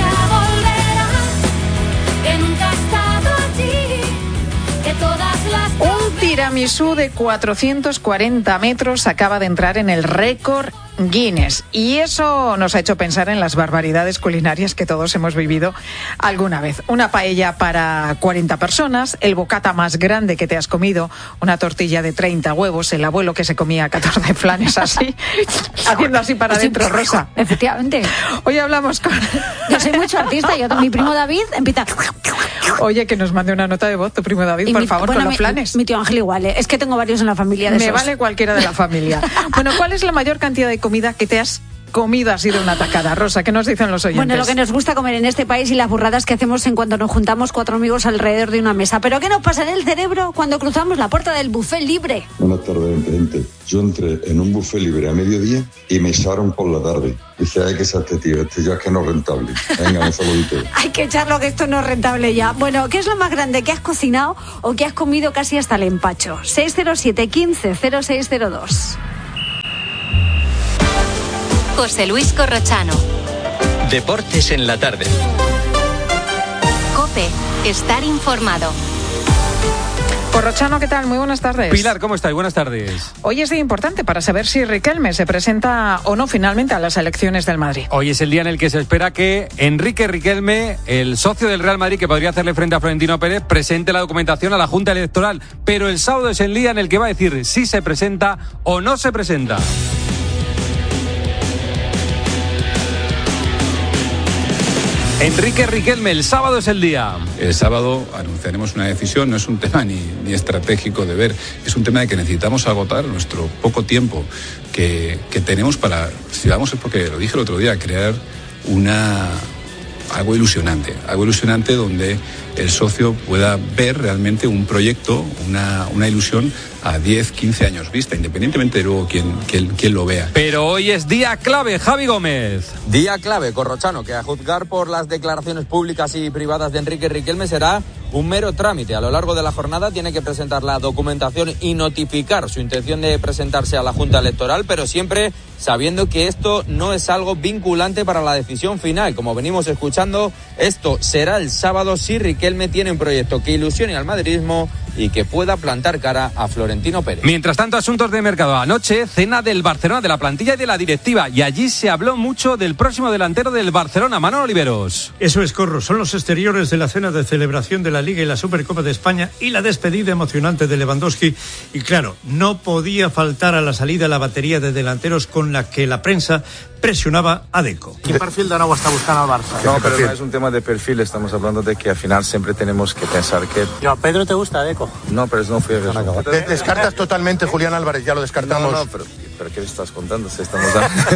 Un tiramisú de 440 metros acaba de entrar en el récord Guinness, y eso nos ha hecho pensar en las barbaridades culinarias que todos hemos vivido alguna vez. Una paella para 40 personas, el bocata más grande que te has comido, una tortilla de 30 huevos, el abuelo que se comía 14 flanes así, haciendo así para adentro, Rosa. Efectivamente. Hoy hablamos con... Yo soy mucho artista, mi primo David empieza... Oye, que nos mande una nota de voz tu primo David, por favor, con los flanes. Mi tío Ángel igual, es que tengo varios en la familia de esos. Me vale cualquiera de la familia. Bueno, ¿cuál es la mayor cantidad de comida que te has comido así de una tacada? Rosa, ¿qué nos dicen los oyentes? Bueno, lo que nos gusta comer en este país y las burradas que hacemos en cuanto nos juntamos 4 amigos alrededor de una mesa. Pero ¿qué nos pasa en el cerebro cuando cruzamos la puerta del buffet libre? Buenas tardes, gente. Yo entré en un buffet libre a mediodía y me echaron por la tarde. Dice, hay que ser este tío, este ya es que no es rentable. Venga, un saludito. Hay que echarlo, que esto no es rentable ya. Bueno, ¿qué es lo más grande que has cocinado o que has comido casi hasta el empacho? 607 15 0602. José Luis Corrochano. Deportes en la tarde. COPE. Estar informado. Corrochano, ¿qué tal? Muy buenas tardes. Pilar, ¿cómo estáis? Buenas tardes. Hoy es día importante para saber si Riquelme se presenta o no finalmente a las elecciones del Madrid. Hoy es el día en el que se espera que Enrique Riquelme, el socio del Real Madrid que podría hacerle frente a Florentino Pérez, presente la documentación a la Junta Electoral. Pero el sábado es el día en el que va a decir si se presenta o no se presenta. Enrique Riquelme, el sábado es el día. El sábado anunciaremos una decisión, no es un tema ni estratégico de ver, es un tema de que necesitamos agotar nuestro poco tiempo que tenemos para, si vamos, es porque lo dije el otro día, crear algo ilusionante donde el socio pueda ver realmente un proyecto, una ilusión a 10, 15 años vista, independientemente de luego quién lo vea. Pero hoy es día clave, Javi Gómez. Día clave, Corrochano, que a juzgar por las declaraciones públicas y privadas de Enrique Riquelme será un mero trámite. A lo largo de la jornada tiene que presentar la documentación y notificar su intención de presentarse a la Junta Electoral, pero siempre sabiendo que esto no es algo vinculante para la decisión final. Como venimos escuchando, esto será el sábado si Riquelme tiene un proyecto que ilusione al madridismo y que pueda plantar cara a Florentino Pérez. Mientras tanto, asuntos de mercado. Anoche, cena del Barcelona, de la plantilla y de la directiva, y allí se habló mucho del próximo delantero del Barcelona, Manolo Oliveros. Eso es, Corro, son los exteriores de la cena de celebración de la Liga y la Supercopa de España y la despedida emocionante de Lewandowski. Y claro, no podía faltar a la salida la batería de delanteros con la que la prensa presionaba a Deco. ¿Qué perfil de nuevo está buscando al Barça? No, pero no es un tema de perfil, estamos hablando de que al final siempre tenemos que pensar que... ¿A Pedro te gusta, Deco? No, pero no fui a ver. Descartas totalmente Julián Álvarez, ya lo descartamos. No, pero ¿qué le estás contando? Si estamos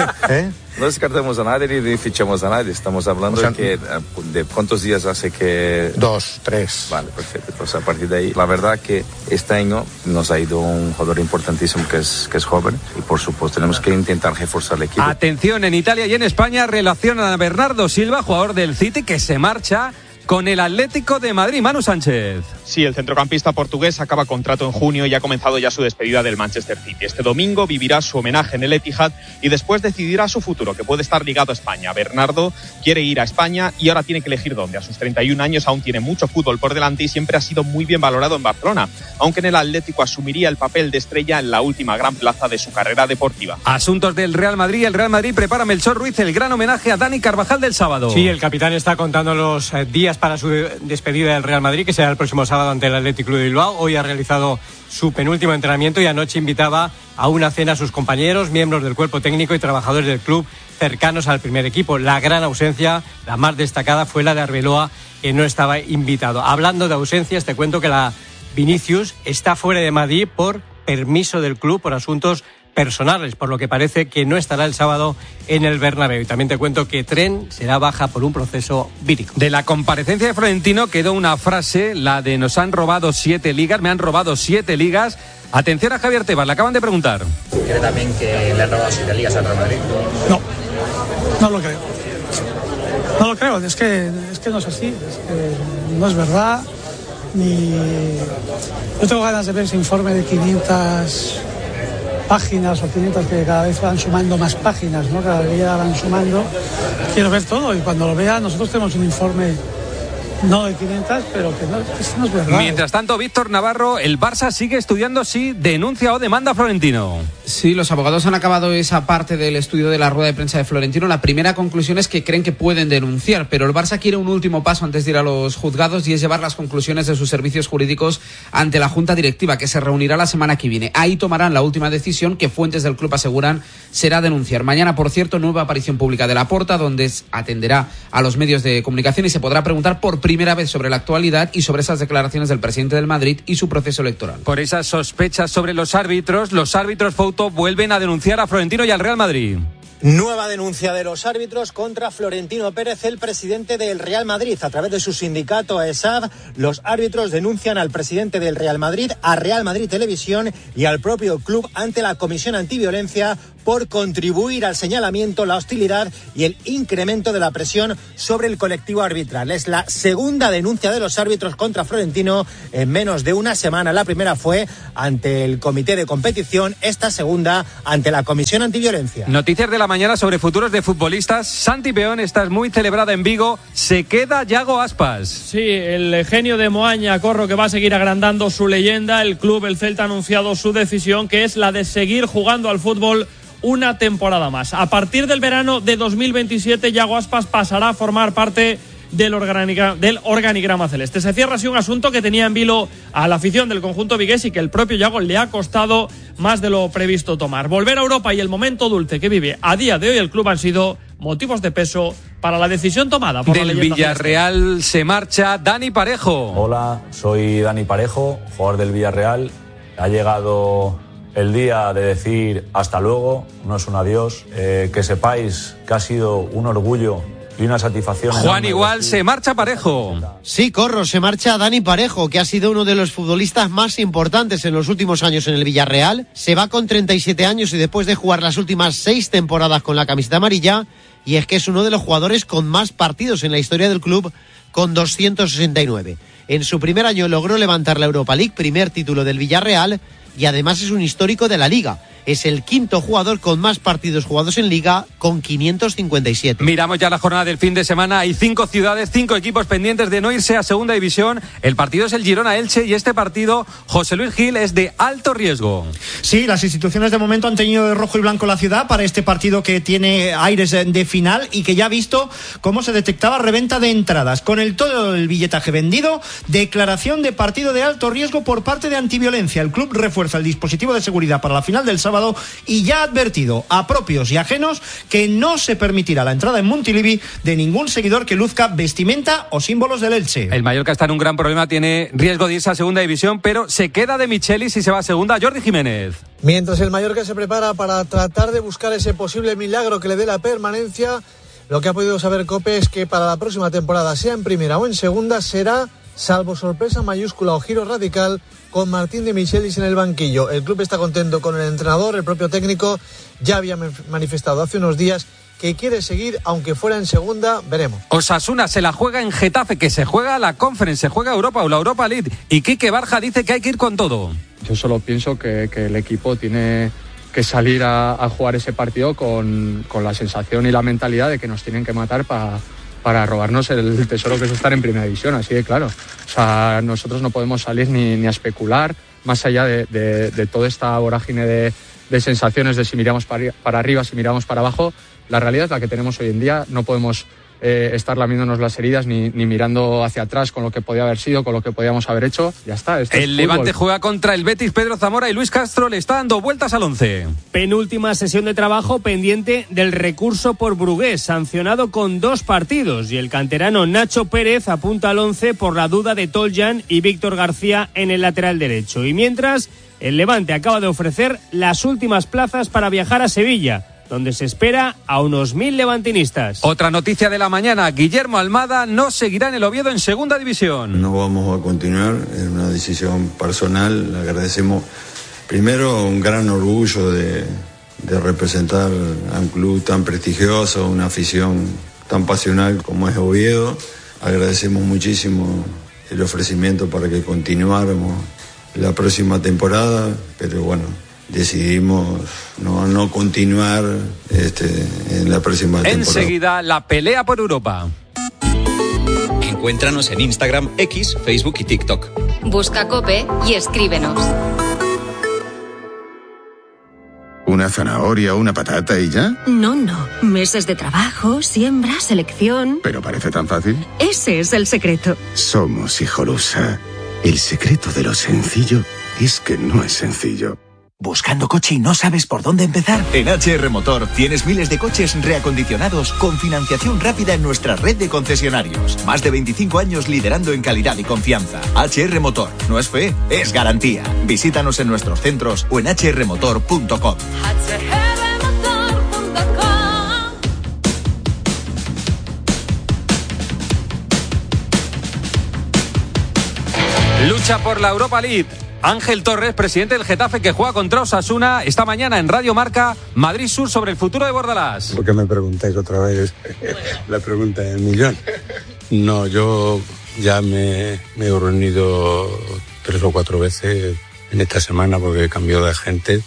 No descartamos a nadie ni fichamos a nadie, estamos hablando de cuántos días hace que... 2, 3. Vale, perfecto, pues a partir de ahí, la verdad que este año nos ha ido un jugador importantísimo que es joven y por supuesto tenemos que intentar reforzar el equipo. Atención, en Italia y en España relacionan a Bernardo Silva, jugador del City, que se marcha con el Atlético de Madrid. Manu Sánchez. Sí, el centrocampista portugués acaba contrato en junio y ha comenzado ya su despedida del Manchester City. Este domingo vivirá su homenaje en el Etihad y después decidirá su futuro, que puede estar ligado a España. Bernardo quiere ir a España y ahora tiene que elegir dónde. A sus 31 años aún tiene mucho fútbol por delante y siempre ha sido muy bien valorado en Barcelona, aunque en el Atlético asumiría el papel de estrella en la última gran plaza de su carrera deportiva. Asuntos del Real Madrid. El Real Madrid prepara Melchor Ruiz el gran homenaje a Dani Carvajal del sábado. Sí, el capitán está contando los días para su despedida del Real Madrid, que será el próximo sábado ante el Athletic Club de Bilbao. Hoy ha realizado su penúltimo entrenamiento y anoche invitaba a una cena a sus compañeros, miembros del cuerpo técnico y trabajadores del club cercanos al primer equipo. La gran ausencia, la más destacada, fue la de Arbeloa, que no estaba invitado. Hablando de ausencias, te cuento que la Vinicius está fuera de Madrid por permiso del club por asuntos personales, por lo que parece que no estará el sábado en el Bernabéu. Y también te cuento que Tren será baja por un proceso vírico. De la comparecencia de Florentino quedó una frase, la de nos han robado 7 ligas, me han robado 7 ligas. Atención a Javier Tebas, le acaban de preguntar. ¿Cree también que le han robado 7 ligas al Real Madrid? No lo creo. No lo creo, es que no es así, es que no es verdad. Yo tengo ganas de ver ese informe de 500 páginas o 500 que cada vez van sumando más páginas, ¿no? Cada día van sumando. Quiero ver todo y cuando lo vea, nosotros tenemos un informe no de 500, pero que no es verdad. Mientras tanto, Víctor Navarro, el Barça sigue estudiando si denuncia o demanda a Florentino. Sí, los abogados han acabado esa parte del estudio de la rueda de prensa de Florentino. La primera conclusión es que creen que pueden denunciar, pero el Barça quiere un último paso antes de ir a los juzgados y es llevar las conclusiones de sus servicios jurídicos ante la Junta Directiva, que se reunirá la semana que viene. Ahí tomarán la última decisión, que fuentes del club aseguran será denunciar. Mañana, por cierto, nueva aparición pública de Laporta, donde atenderá a los medios de comunicación y se podrá preguntar por primera vez sobre la actualidad y sobre esas declaraciones del presidente del Madrid y su proceso electoral. Por esas sospechas sobre los árbitros Fouto vuelven a denunciar a Florentino y al Real Madrid. Nueva denuncia de los árbitros contra Florentino Pérez, el presidente del Real Madrid. A través de su sindicato ESAD, los árbitros denuncian al presidente del Real Madrid, a Real Madrid Televisión y al propio club ante la Comisión Antiviolencia por contribuir al señalamiento, la hostilidad y el incremento de la presión sobre el colectivo arbitral. Es la segunda denuncia de los árbitros contra Florentino en menos de una semana. La primera fue ante el comité de competición, esta segunda ante la Comisión Antiviolencia. Noticias de la mañana sobre futuros de futbolistas. Santi Peón, esta es muy celebrada en Vigo. Se queda Yago Aspas. Sí, el genio de Moaña, Corro, que va a seguir agrandando su leyenda. El club, el Celta, ha anunciado su decisión, que es la de seguir jugando al fútbol una temporada más. A partir del verano de 2027, Yago Aspas pasará a formar parte del organigrama celeste. Se cierra así un asunto que tenía en vilo a la afición del conjunto vigués y que el propio Yago le ha costado más de lo previsto tomar. Volver a Europa y el momento dulce que vive a día de hoy el club han sido motivos de peso para la decisión tomada por del Villarreal celeste. Se marcha Dani Parejo. Hola, soy Dani Parejo, jugador del Villarreal. Ha llegado el día de decir hasta luego, no es un adiós. Que sepáis que ha sido un orgullo y una satisfacción. Juan Igual, se marcha Parejo. Sí, Corro, se marcha Dani Parejo, que ha sido uno de los futbolistas más importantes en los últimos años en el Villarreal. Se va con 37 años y después de jugar las últimas 6 temporadas con la camiseta amarilla, y es que es uno de los jugadores con más partidos en la historia del club, con 269. En su primer año logró levantar la Europa League, primer título del Villarreal, y además es un histórico de la Liga. Es el quinto jugador con más partidos jugados en Liga, con 557. Miramos ya la jornada del fin de semana. Hay 5 ciudades, 5 equipos pendientes de no irse a segunda división. El partido es el Girona-Elche y este partido, José Luis Gil, es de alto riesgo. Sí, las instituciones de momento han teñido de rojo y blanco la ciudad para este partido que tiene aires de final y que ya ha visto cómo se detectaba reventa de entradas. Con todo el billetaje vendido, declaración de partido de alto riesgo por parte de Antiviolencia. El club refuerza el dispositivo de seguridad para la final del sábado y ya ha advertido a propios y ajenos que no se permitirá la entrada en Montilivi de ningún seguidor que luzca vestimenta o símbolos del Elche. El Mallorca está en un gran problema, tiene riesgo de irse a segunda división, pero se queda de Michelis y se va a segunda. Jordi Jiménez. Mientras el Mallorca se prepara para tratar de buscar ese posible milagro que le dé la permanencia, lo que ha podido saber COPE es que para la próxima temporada, sea en primera o en segunda, será, salvo sorpresa mayúscula o giro radical, con Martín de Michelis en el banquillo. El club está contento con el entrenador, el propio técnico ya había manifestado hace unos días que quiere seguir, aunque fuera en segunda, veremos. Osasuna se la juega en Getafe, que se juega la Conference, se juega Europa o la Europa League, y Quique Barja dice que hay que ir con todo. Yo solo pienso que el equipo tiene que salir a jugar ese partido con la sensación y la mentalidad de que nos tienen que matar para robarnos el tesoro que es estar en primera división, así de claro. O sea, nosotros no podemos salir ni a especular, más allá de toda esta vorágine de sensaciones de si miramos para arriba, si miramos para abajo. La realidad es la que tenemos hoy en día, no podemos estar lamiéndonos las heridas ni mirando hacia atrás con lo que podía haber sido, con lo que podíamos haber hecho. Ya está. El Levante juega contra el Betis. Pedro Zamora y Luis Castro le está dando vueltas al 11. Penúltima sesión de trabajo pendiente del recurso por Brugués, sancionado con 2 partidos, y el canterano Nacho Pérez apunta al 11 por la duda de Toljan y Víctor García en el lateral derecho. Y mientras, El Levante acaba de ofrecer las últimas plazas para viajar a Sevilla, donde se espera a unos 1.000 levantinistas. Otra noticia de la mañana, Guillermo Almada no seguirá en el Oviedo en segunda división. No vamos a continuar, es una decisión personal. Le agradecemos primero un gran orgullo de representar a un club tan prestigioso, una afición tan pasional como es Oviedo. Agradecemos muchísimo el ofrecimiento para que continuáramos la próxima temporada, pero bueno, decidimos no continuar en la próxima temporada. Enseguida, la pelea por Europa. Encuéntranos en Instagram, X, Facebook y TikTok. Busca COPE y escríbenos. ¿Una zanahoria o una patata y ya? No. Meses de trabajo, siembra, selección. Pero parece tan fácil. Ese es el secreto. Somos Hijolusa. El secreto de lo sencillo es que no es sencillo. ¿Buscando coche y no sabes por dónde empezar? En HR Motor tienes miles de coches reacondicionados con financiación rápida en nuestra red de concesionarios. Más de 25 años liderando en calidad y confianza. HR Motor. No es fe, es garantía. Visítanos en nuestros centros o en hrmotor.com. Lucha por la Europa League. Ángel Torres, presidente del Getafe, que juega contra Osasuna esta mañana en Radio Marca Madrid Sur sobre el futuro de Bordalás. ¿Por qué me preguntáis otra vez la pregunta del millón? No, yo ya me he reunido 3 o 4 veces en esta semana porque he cambiado de agente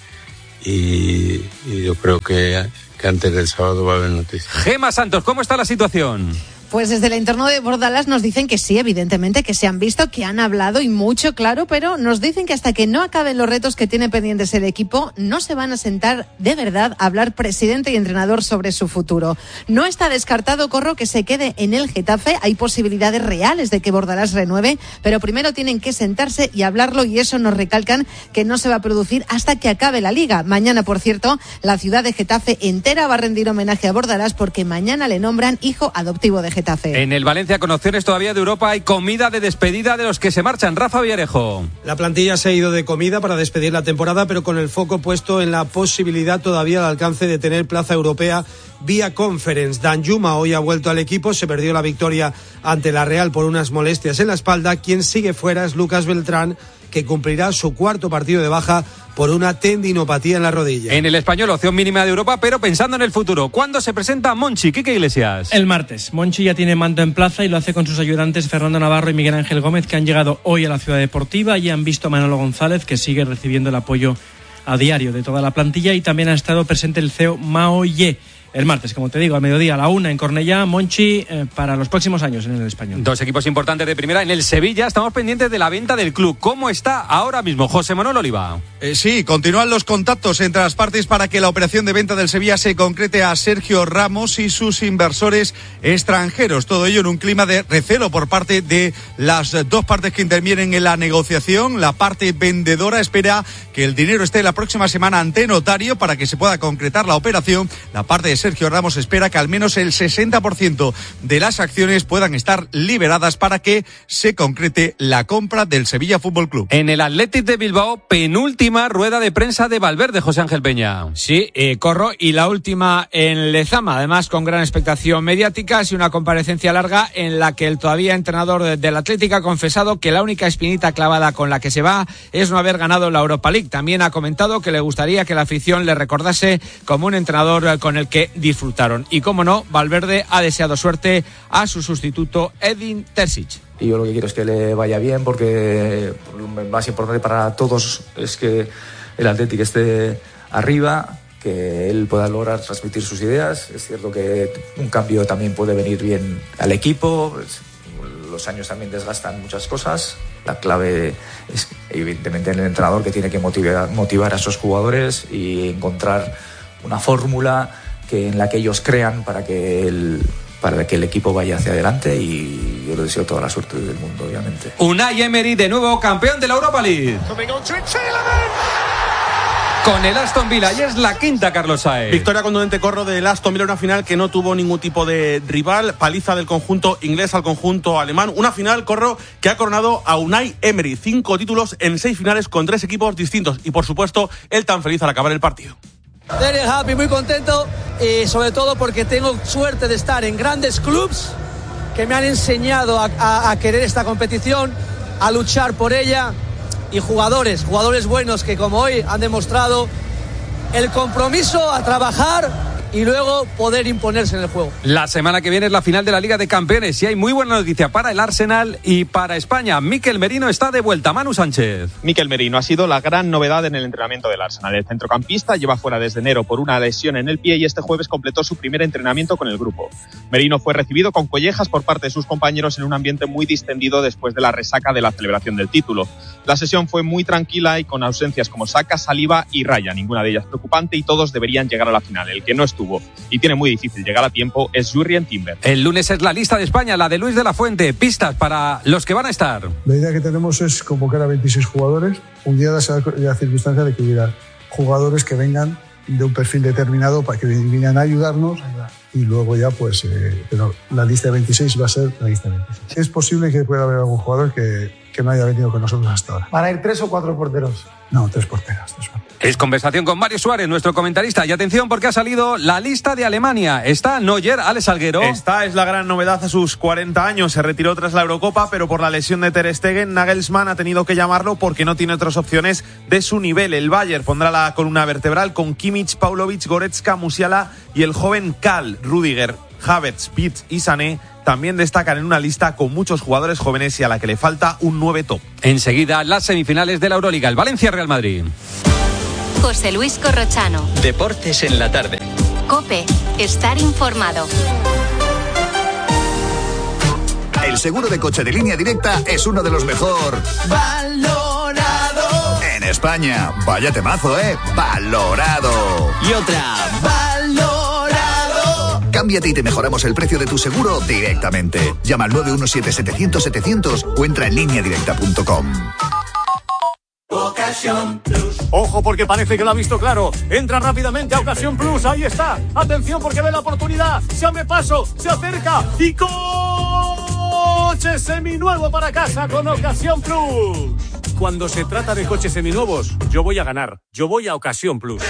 y yo creo que antes del sábado va a haber noticias. Gema Santos, ¿cómo está la situación? Pues desde el entorno de Bordalás nos dicen que sí, evidentemente, que se han visto, que han hablado y mucho, claro, pero nos dicen que hasta que no acaben los retos que tiene pendientes el equipo, no se van a sentar de verdad a hablar presidente y entrenador sobre su futuro. No está descartado, Corro, que se quede en el Getafe. Hay posibilidades reales de que Bordalás renueve, pero primero tienen que sentarse y hablarlo, y eso nos recalcan que no se va a producir hasta que acabe la Liga. Mañana, por cierto, la ciudad de Getafe entera va a rendir homenaje a Bordalás porque mañana le nombran hijo adoptivo de Getafe. En el Valencia, con opciones todavía de Europa, hay comida de despedida de los que se marchan. Rafa Villarejo. La plantilla se ha ido de comida para despedir la temporada, pero con el foco puesto en la posibilidad todavía al alcance de tener plaza europea vía Conference. Danjuma hoy ha vuelto al equipo, se perdió la victoria ante la Real por unas molestias en la espalda. Quien sigue fuera es Lucas Beltrán, que cumplirá su 4º partido de baja por una tendinopatía en la rodilla. En el Español, opción mínima de Europa, pero pensando en el futuro. ¿Cuándo se presenta Monchi? Quique Iglesias. El martes. Monchi ya tiene mando en plaza y lo hace con sus ayudantes Fernando Navarro y Miguel Ángel Gómez, que han llegado hoy a la Ciudad Deportiva y han visto a Manolo González, que sigue recibiendo el apoyo a diario de toda la plantilla, y también ha estado presente el CEO Mao Ye. El martes, como te digo, al mediodía, a la 1 en Cornellá, Monchi para los próximos años en el Español. 2 equipos importantes de primera. En el Sevilla estamos pendientes de la venta del club. ¿Cómo está ahora mismo José Manuel Oliva? Sí, continúan los contactos entre las partes para que la operación de venta del Sevilla se concrete a Sergio Ramos y sus inversores extranjeros. Todo ello en un clima de recelo por parte de las dos partes que intervienen en la negociación. La parte vendedora espera que el dinero esté la próxima semana ante notario para que se pueda concretar la operación. La parte de Sergio Ramos espera que al menos el 60% de las acciones puedan estar liberadas para que se concrete la compra del Sevilla Fútbol Club. En el Athletic de Bilbao, penúltima rueda de prensa de Valverde, José Ángel Peña. Sí, Corro, y la última en Lezama, además con gran expectación mediática, y una comparecencia larga en la que el todavía entrenador del Athletic ha confesado que la única espinita clavada con la que se va es no haber ganado la Europa League. También ha comentado que le gustaría que la afición le recordase como un entrenador con el que disfrutaron. Y como no, Valverde ha deseado suerte a su sustituto Edin Terzic. Y yo lo que quiero es que le vaya bien, porque lo más importante para todos es que el Athletic esté arriba, que él pueda lograr transmitir sus ideas. Es cierto que un cambio también puede venir bien al equipo. Los años también desgastan muchas cosas. La clave es evidentemente el entrenador, que tiene que motivar a esos jugadores y encontrar una fórmula en la que ellos crean para que el equipo vaya hacia adelante, y yo le deseo toda la suerte del mundo, obviamente. Unai Emery, de nuevo campeón de la Europa League. con el Aston Villa y es la quinta, Carlos Saez. Victoria contundente, Corro, del Aston Villa, una final que no tuvo ningún tipo de rival, paliza del conjunto inglés al conjunto alemán, una final, Corro, que ha coronado a Unai Emery, 5 títulos en 6 finales con 3 equipos distintos y por supuesto él tan feliz al acabar el partido. Very happy, muy contento y sobre todo porque tengo suerte de estar en grandes clubs que me han enseñado a querer esta competición, a luchar por ella. Y jugadores buenos que como hoy han demostrado el compromiso a trabajar y luego poder imponerse en el juego. La semana que viene es la final de la Liga de Campeones y hay muy buena noticia para el Arsenal y para España. Mikel Merino está de vuelta. Manu Sánchez. Mikel Merino ha sido la gran novedad en el entrenamiento del Arsenal. El centrocampista lleva fuera desde enero por una lesión en el pie y este jueves completó su primer entrenamiento con el grupo. Merino fue recibido con collejas por parte de sus compañeros en un ambiente muy distendido después de la resaca de la celebración del título. La sesión fue muy tranquila y con ausencias como Saka, Saliba y Raya, ninguna de ellas preocupante y todos deberían llegar a la final. El que no estuvo y tiene muy difícil llegar a tiempo es Jurrien Timber. El lunes es la lista de España, la de Luis de la Fuente. Pistas para los que van a estar. La idea que tenemos es convocar a 26 jugadores. Un día da la circunstancia de que hubiera jugadores que vengan de un perfil determinado para que vinieran a ayudarnos y luego ya pues pero la lista de 26 va a ser la lista de 26. Es posible que pueda haber algún jugador que no haya venido con nosotros hasta ahora. ¿Van a ir 3 o 4 porteros? No, 3 porteros. Es conversación con Mario Suárez, nuestro comentarista. Y atención porque ha salido la lista de Alemania. Está Neuer, Alex Salguero. Esta es la gran novedad a sus 40 años. Se retiró tras la Eurocopa, pero por la lesión de Ter Stegen, Nagelsmann ha tenido que llamarlo porque no tiene otras opciones de su nivel. El Bayern pondrá la columna vertebral con Kimmich, Paulovic, Goretzka, Musiala y el joven Karl, Rüdiger, Havertz, Pitz y Sané. También destacan en una lista con muchos jugadores jóvenes y a la que le falta un 9 top. Enseguida, las semifinales de la Euroliga. El Valencia-Real Madrid. José Luis Corrochano. Deportes en la tarde. COPE. Estar informado. El seguro de coche de Línea Directa es uno de los mejor valorado en España. Vaya temazo, valorado. Y otra, valorado. Cámbiate y te mejoramos el precio de tu seguro directamente. Llama al 917-700-700 o entra en lineadirecta.com. Ocasión Plus. Ojo porque parece que lo ha visto claro. Entra rápidamente a Ocasión Plus. Ahí está. Atención porque ve la oportunidad. Se abre paso. Se acerca. Y coche seminuevo para casa con Ocasión Plus. Cuando se trata de coches seminuevos, yo voy a ganar. Yo voy a Ocasión Plus.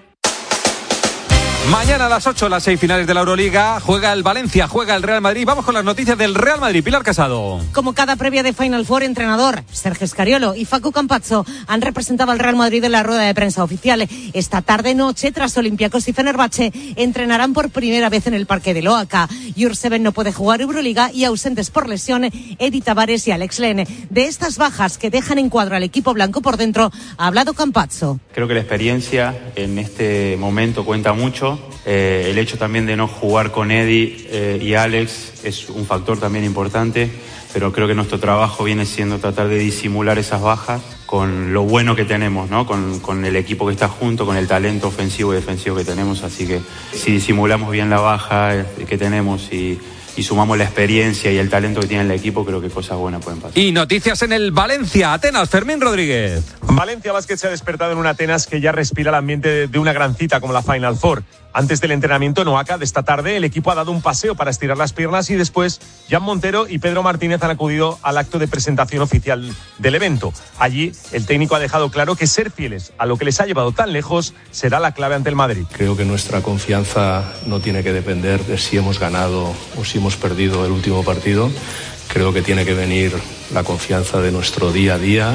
Mañana a las 8, las 6 finales de la Euroliga. Juega el Valencia, juega el Real Madrid. Vamos con las noticias del Real Madrid. Pilar Casado. Como cada previa de Final Four, entrenador Sergio Scariolo y Facu Campazzo han representado al Real Madrid en la rueda de prensa oficial. Esta tarde-noche, tras Olympiacos y Fenerbahce, entrenarán por primera vez en el Parque de L'Oaca. Jurseven no puede jugar Euroliga y ausentes por lesión Edi Tavares y Alex Len. De estas bajas que dejan en cuadro al equipo blanco por dentro, ha hablado Campazzo. Creo que la experiencia en este momento cuenta mucho. El hecho también de no jugar con Eddie y Alex es un factor también importante, pero creo que nuestro trabajo viene siendo tratar de disimular esas bajas con lo bueno que tenemos, ¿no? Con el equipo que está junto, con el talento ofensivo y defensivo que tenemos, así que si disimulamos bien la baja que tenemos y sumamos la experiencia y el talento que tiene el equipo, creo que cosas buenas pueden pasar. Y noticias en el Valencia, Atenas, Fermín Rodríguez. Valencia Basket se ha despertado en un Atenas que ya respira el ambiente de una gran cita como la Final Four. Antes del entrenamiento en Oaxaca de esta tarde, el equipo ha dado un paseo para estirar las piernas y después Jan Montero y Pedro Martínez han acudido al acto de presentación oficial del evento. Allí, el técnico ha dejado claro que ser fieles a lo que les ha llevado tan lejos será la clave ante el Madrid. Creo que nuestra confianza no tiene que depender de si hemos ganado o si hemos perdido el último partido. Creo que tiene que venir la confianza de nuestro día a día,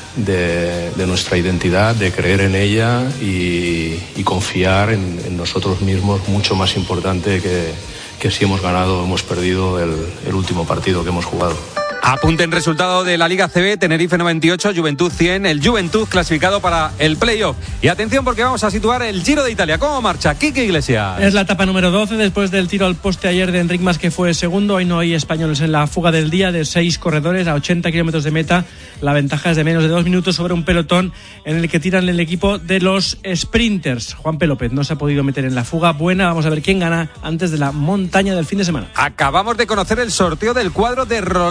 de nuestra identidad, de creer en ella y confiar en nosotros mismos, mucho más importante que si hemos ganado o hemos perdido el último partido que hemos jugado. Apunten resultado de la Liga CB, Tenerife 98, Juventud 100, el Juventud clasificado para el playoff. Y atención porque vamos a situar el Giro de Italia. ¿Cómo marcha? Quique Iglesias. Es la etapa número 12 después del tiro al poste ayer de Enric Mas, que fue segundo. Hoy no hay españoles en la fuga del día de 6 corredores a 80 kilómetros de meta. La ventaja es de menos de 2 minutos sobre un pelotón en el que tiran el equipo de los sprinters. Juanpe López no se ha podido meter en la fuga buena. Vamos a ver quién gana antes de la montaña del fin de semana. Acabamos de conocer el sorteo del cuadro de Roland Garros.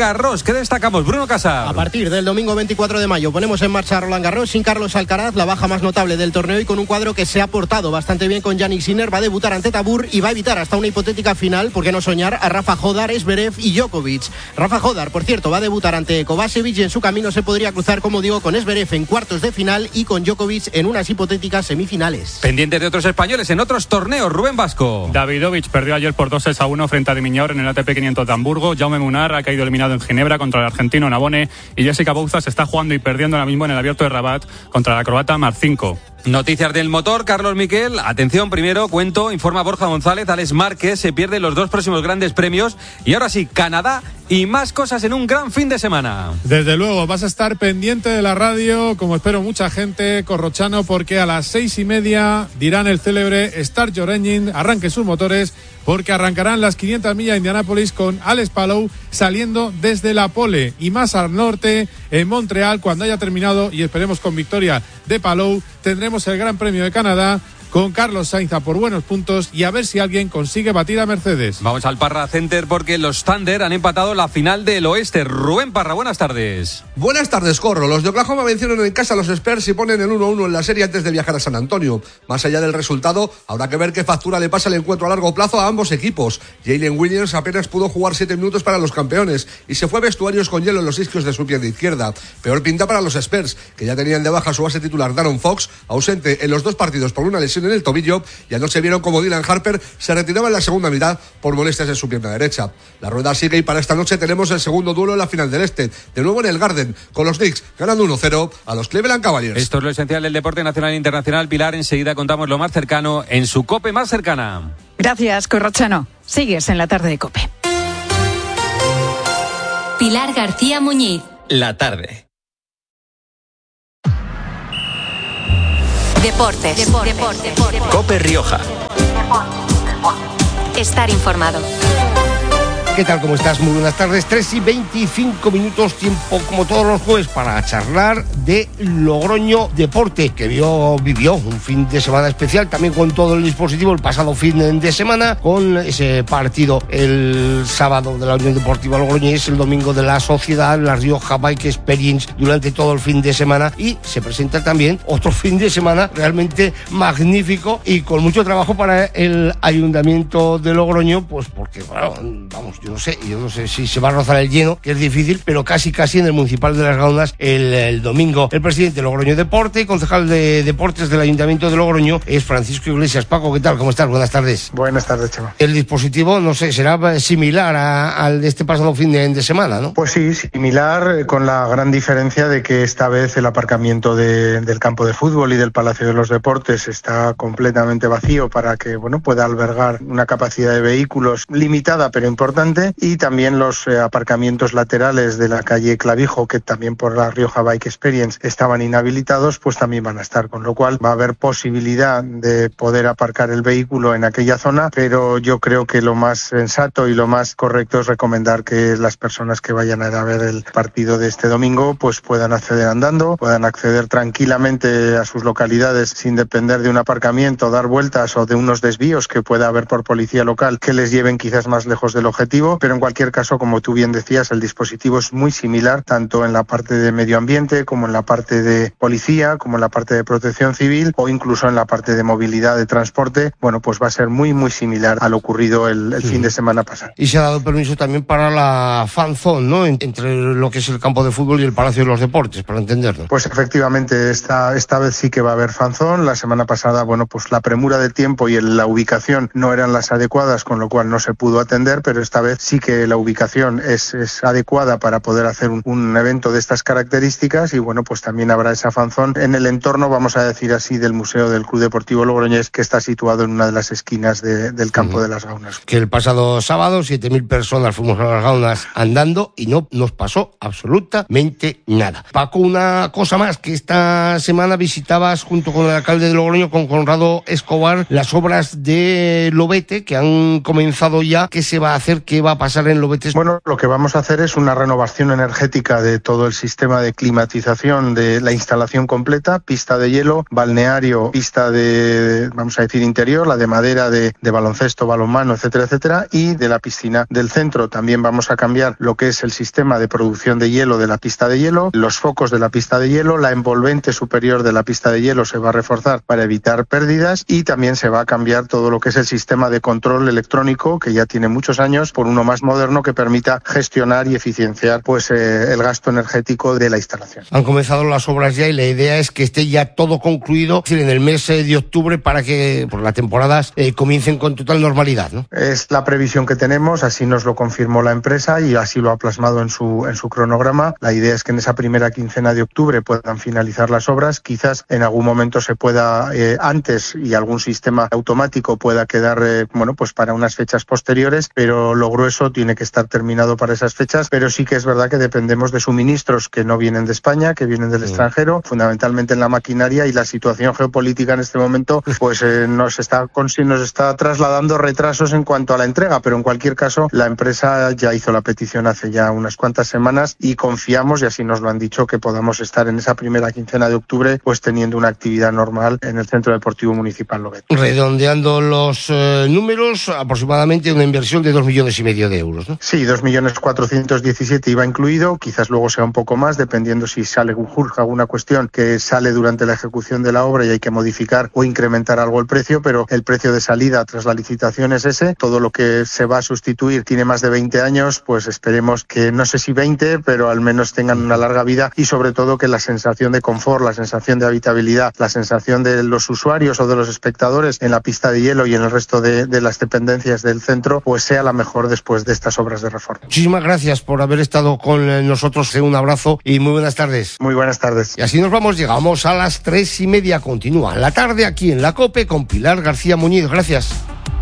Garros. ¿Qué destacamos, Bruno Casar? A partir del domingo 24 de mayo ponemos en marcha Roland Garros sin Carlos Alcaraz, la baja más notable del torneo, y con un cuadro que se ha portado bastante bien con Jannik Sinner. Va a debutar ante Tabur y va a evitar hasta una hipotética final, por qué no soñar, a Rafa Jodar, Zverev y Djokovic. Rafa Jodar, por cierto, va a debutar ante Kovačević y en su camino se podría cruzar, como digo, con Zverev en cuartos de final y con Djokovic en unas hipotéticas semifinales. Pendientes de otros españoles en otros torneos, Rubén Vasco. Davidovich perdió ayer por 2-1 frente a Dimiñor en el ATP 500 de Hamburgo. Jaume Munar ha caído eliminado en Ginebra contra el argentino Nabone, y Jessica Bouza se está jugando y perdiendo ahora mismo en el Abierto de Rabat contra la croata Marcinko. Noticias del motor, Carlos Miquel. Atención, primero informa Borja González, Alex Márquez se pierde los 2 próximos grandes premios, y ahora sí, Canadá y más cosas en un gran fin de semana. Desde luego, vas a estar pendiente de la radio, como espero mucha gente, Corrochano, porque a las 6:30 dirán el célebre Start Your Engine, arranque sus motores, porque arrancarán las 500 millas de Indianápolis con Alex Palou saliendo desde la pole y más al norte, en Montreal, cuando haya terminado, y esperemos con victoria de Palou, tendremos el Gran Premio de Canadá con Carlos Sainz a por buenos puntos, y a ver si alguien consigue batir a Mercedes. Vamos al Parra Center porque los Thunder han empatado la final del oeste. Rubén Parra, buenas tardes. Buenas tardes, Corro. Los de Oklahoma vencieron en casa a los Spurs y ponen el 1-1 en la serie antes de viajar a San Antonio. Más allá del resultado, habrá que ver qué factura le pasa el encuentro a largo plazo a ambos equipos. Jalen Williams apenas pudo jugar 7 minutos para los campeones y se fue a vestuarios con hielo en los isquios de su pierna izquierda. Peor pinta para los Spurs, que ya tenían de baja su base titular Darren Fox, ausente en los 2 partidos por una lesión en el tobillo, y anoche vieron como Dylan Harper se retiraba en la segunda mitad por molestias en su pierna derecha. La rueda sigue y para esta noche tenemos el segundo duelo en la final del este, de nuevo en el Garden, con los Knicks ganando 1-0 a los Cleveland Cavaliers. Esto es lo esencial del deporte nacional e internacional. Pilar, enseguida contamos lo más cercano en su COPE más cercana. Gracias, Corrochano. Sigues en la tarde de COPE. Pilar García Muñiz. La tarde. Deportes. COPE Rioja. Estar informado. ¿Qué tal? ¿Cómo estás? Muy buenas tardes. 3:25, tiempo como todos los jueves para charlar de Logroño Deporte, que vivió un fin de semana especial, también con todo el dispositivo el pasado fin de semana, con ese partido el sábado de la Unión Deportiva Logroñés, el domingo de la Sociedad, la Rioja Bike Experience durante todo el fin de semana, y se presenta también otro fin de semana realmente magnífico y con mucho trabajo para el Ayuntamiento de Logroño, pues porque, bueno, vamos, yo no sé si se va a rozar el lleno, que es difícil, pero casi en el Municipal de Las Gaunas el domingo. El presidente de Logroño Deporte, concejal de Deportes del Ayuntamiento de Logroño, es Francisco Iglesias. Paco, ¿qué tal? ¿Cómo estás? Buenas tardes. Buenas tardes, Chema. El dispositivo, no sé, será similar al de este pasado fin de semana, ¿no? Pues sí, similar, con la gran diferencia de que esta vez el aparcamiento del campo de fútbol y del Palacio de los Deportes está completamente vacío para que, bueno, pueda albergar una capacidad de vehículos limitada pero importante, y también los aparcamientos laterales de la calle Clavijo, que también por la Rioja Bike Experience estaban inhabilitados, pues también van a estar, con lo cual va a haber posibilidad de poder aparcar el vehículo en aquella zona, pero yo creo que lo más sensato y lo más correcto es recomendar que las personas que vayan a ir a ver el partido de este domingo pues puedan acceder andando, puedan acceder tranquilamente a sus localidades sin depender de un aparcamiento, dar vueltas o de unos desvíos que pueda haber por policía local que les lleven quizás más lejos del objetivo, pero en cualquier caso, como tú bien decías, el dispositivo es muy similar, tanto en la parte de medio ambiente como en la parte de policía, como en la parte de protección civil o incluso en la parte de movilidad de transporte. Bueno, pues va a ser muy similar a lo ocurrido el fin de semana pasado. Y se ha dado permiso también para la fan zone, ¿no? Entre lo que es el campo de fútbol y el Palacio de los Deportes, para entenderlo. Pues efectivamente, esta vez sí que va a haber fan zone. La semana pasada, bueno, pues la premura del tiempo y la ubicación no eran las adecuadas, con lo cual no se pudo atender, pero esta vez sí que la ubicación es adecuada para poder hacer un evento de estas características, y bueno, pues también habrá esa fanzón en el entorno, vamos a decir así, del Museo del Club Deportivo Logroñés, que está situado en una de las esquinas del campo de Las Gaunas. Que el pasado sábado 7.000 personas fuimos a Las Gaunas andando y no nos pasó absolutamente nada. Paco, una cosa más, que esta semana visitabas junto con el alcalde de Logroño, con Conrado Escobar, las obras de Lobete que han comenzado ya. ¿Qué se va a hacer? ¿Qué ¿Qué va a pasar en Lobetes? Bueno, lo que vamos a hacer es una renovación energética de todo el sistema de climatización de la instalación completa, pista de hielo, balneario, pista de, vamos a decir, interior, la de madera de baloncesto, balonmano, etcétera, etcétera, y de la piscina del centro. También vamos a cambiar lo que es el sistema de producción de hielo de la pista de hielo, los focos de la pista de hielo, la envolvente superior de la pista de hielo se va a reforzar para evitar pérdidas y también se va a cambiar todo lo que es el sistema de control electrónico, que ya tiene muchos años, por uno más moderno que permita gestionar y eficienciar pues el gasto energético de la instalación. Han comenzado las obras ya y la idea es que esté ya todo concluido en el mes de octubre para que por las temporadas comiencen con total normalidad, ¿no? Es la previsión que tenemos, así nos lo confirmó la empresa y así lo ha plasmado en su cronograma. La idea es que en esa primera quincena de octubre puedan finalizar las obras, quizás en algún momento se pueda antes y algún sistema automático pueda quedar pues para unas fechas posteriores, pero lo grueso tiene que estar terminado para esas fechas, pero sí que es verdad que dependemos de suministros que no vienen de España, que vienen del extranjero, fundamentalmente en la maquinaria, y la situación geopolítica en este momento pues nos está trasladando retrasos en cuanto a la entrega, pero en cualquier caso la empresa ya hizo la petición hace ya unas cuantas semanas y confiamos, y así nos lo han dicho, que podamos estar en esa primera quincena de octubre pues teniendo una actividad normal en el Centro Deportivo Municipal Lobeto. Redondeando los números, aproximadamente una inversión de 2,5 millones de euros, ¿no? Sí, 2.417.000 iba incluido, quizás luego sea un poco más, dependiendo si surge alguna cuestión que sale durante la ejecución de la obra y hay que modificar o incrementar algo el precio, pero el precio de salida tras la licitación es ese. Todo lo que se va a sustituir tiene más de 20 años, pues esperemos que, no sé si 20, pero al menos tengan una larga vida y sobre todo que la sensación de confort, la sensación de habitabilidad, la sensación de los usuarios o de los espectadores en la pista de hielo y en el resto de las dependencias del centro, pues sea la mejor después de estas obras de reforma. Muchísimas gracias por haber estado con nosotros. Un abrazo y muy buenas tardes. Muy buenas tardes. Y así nos vamos, llegamos a las 3:30. Continúa la tarde aquí en la COPE con Pilar García Muñiz. Gracias.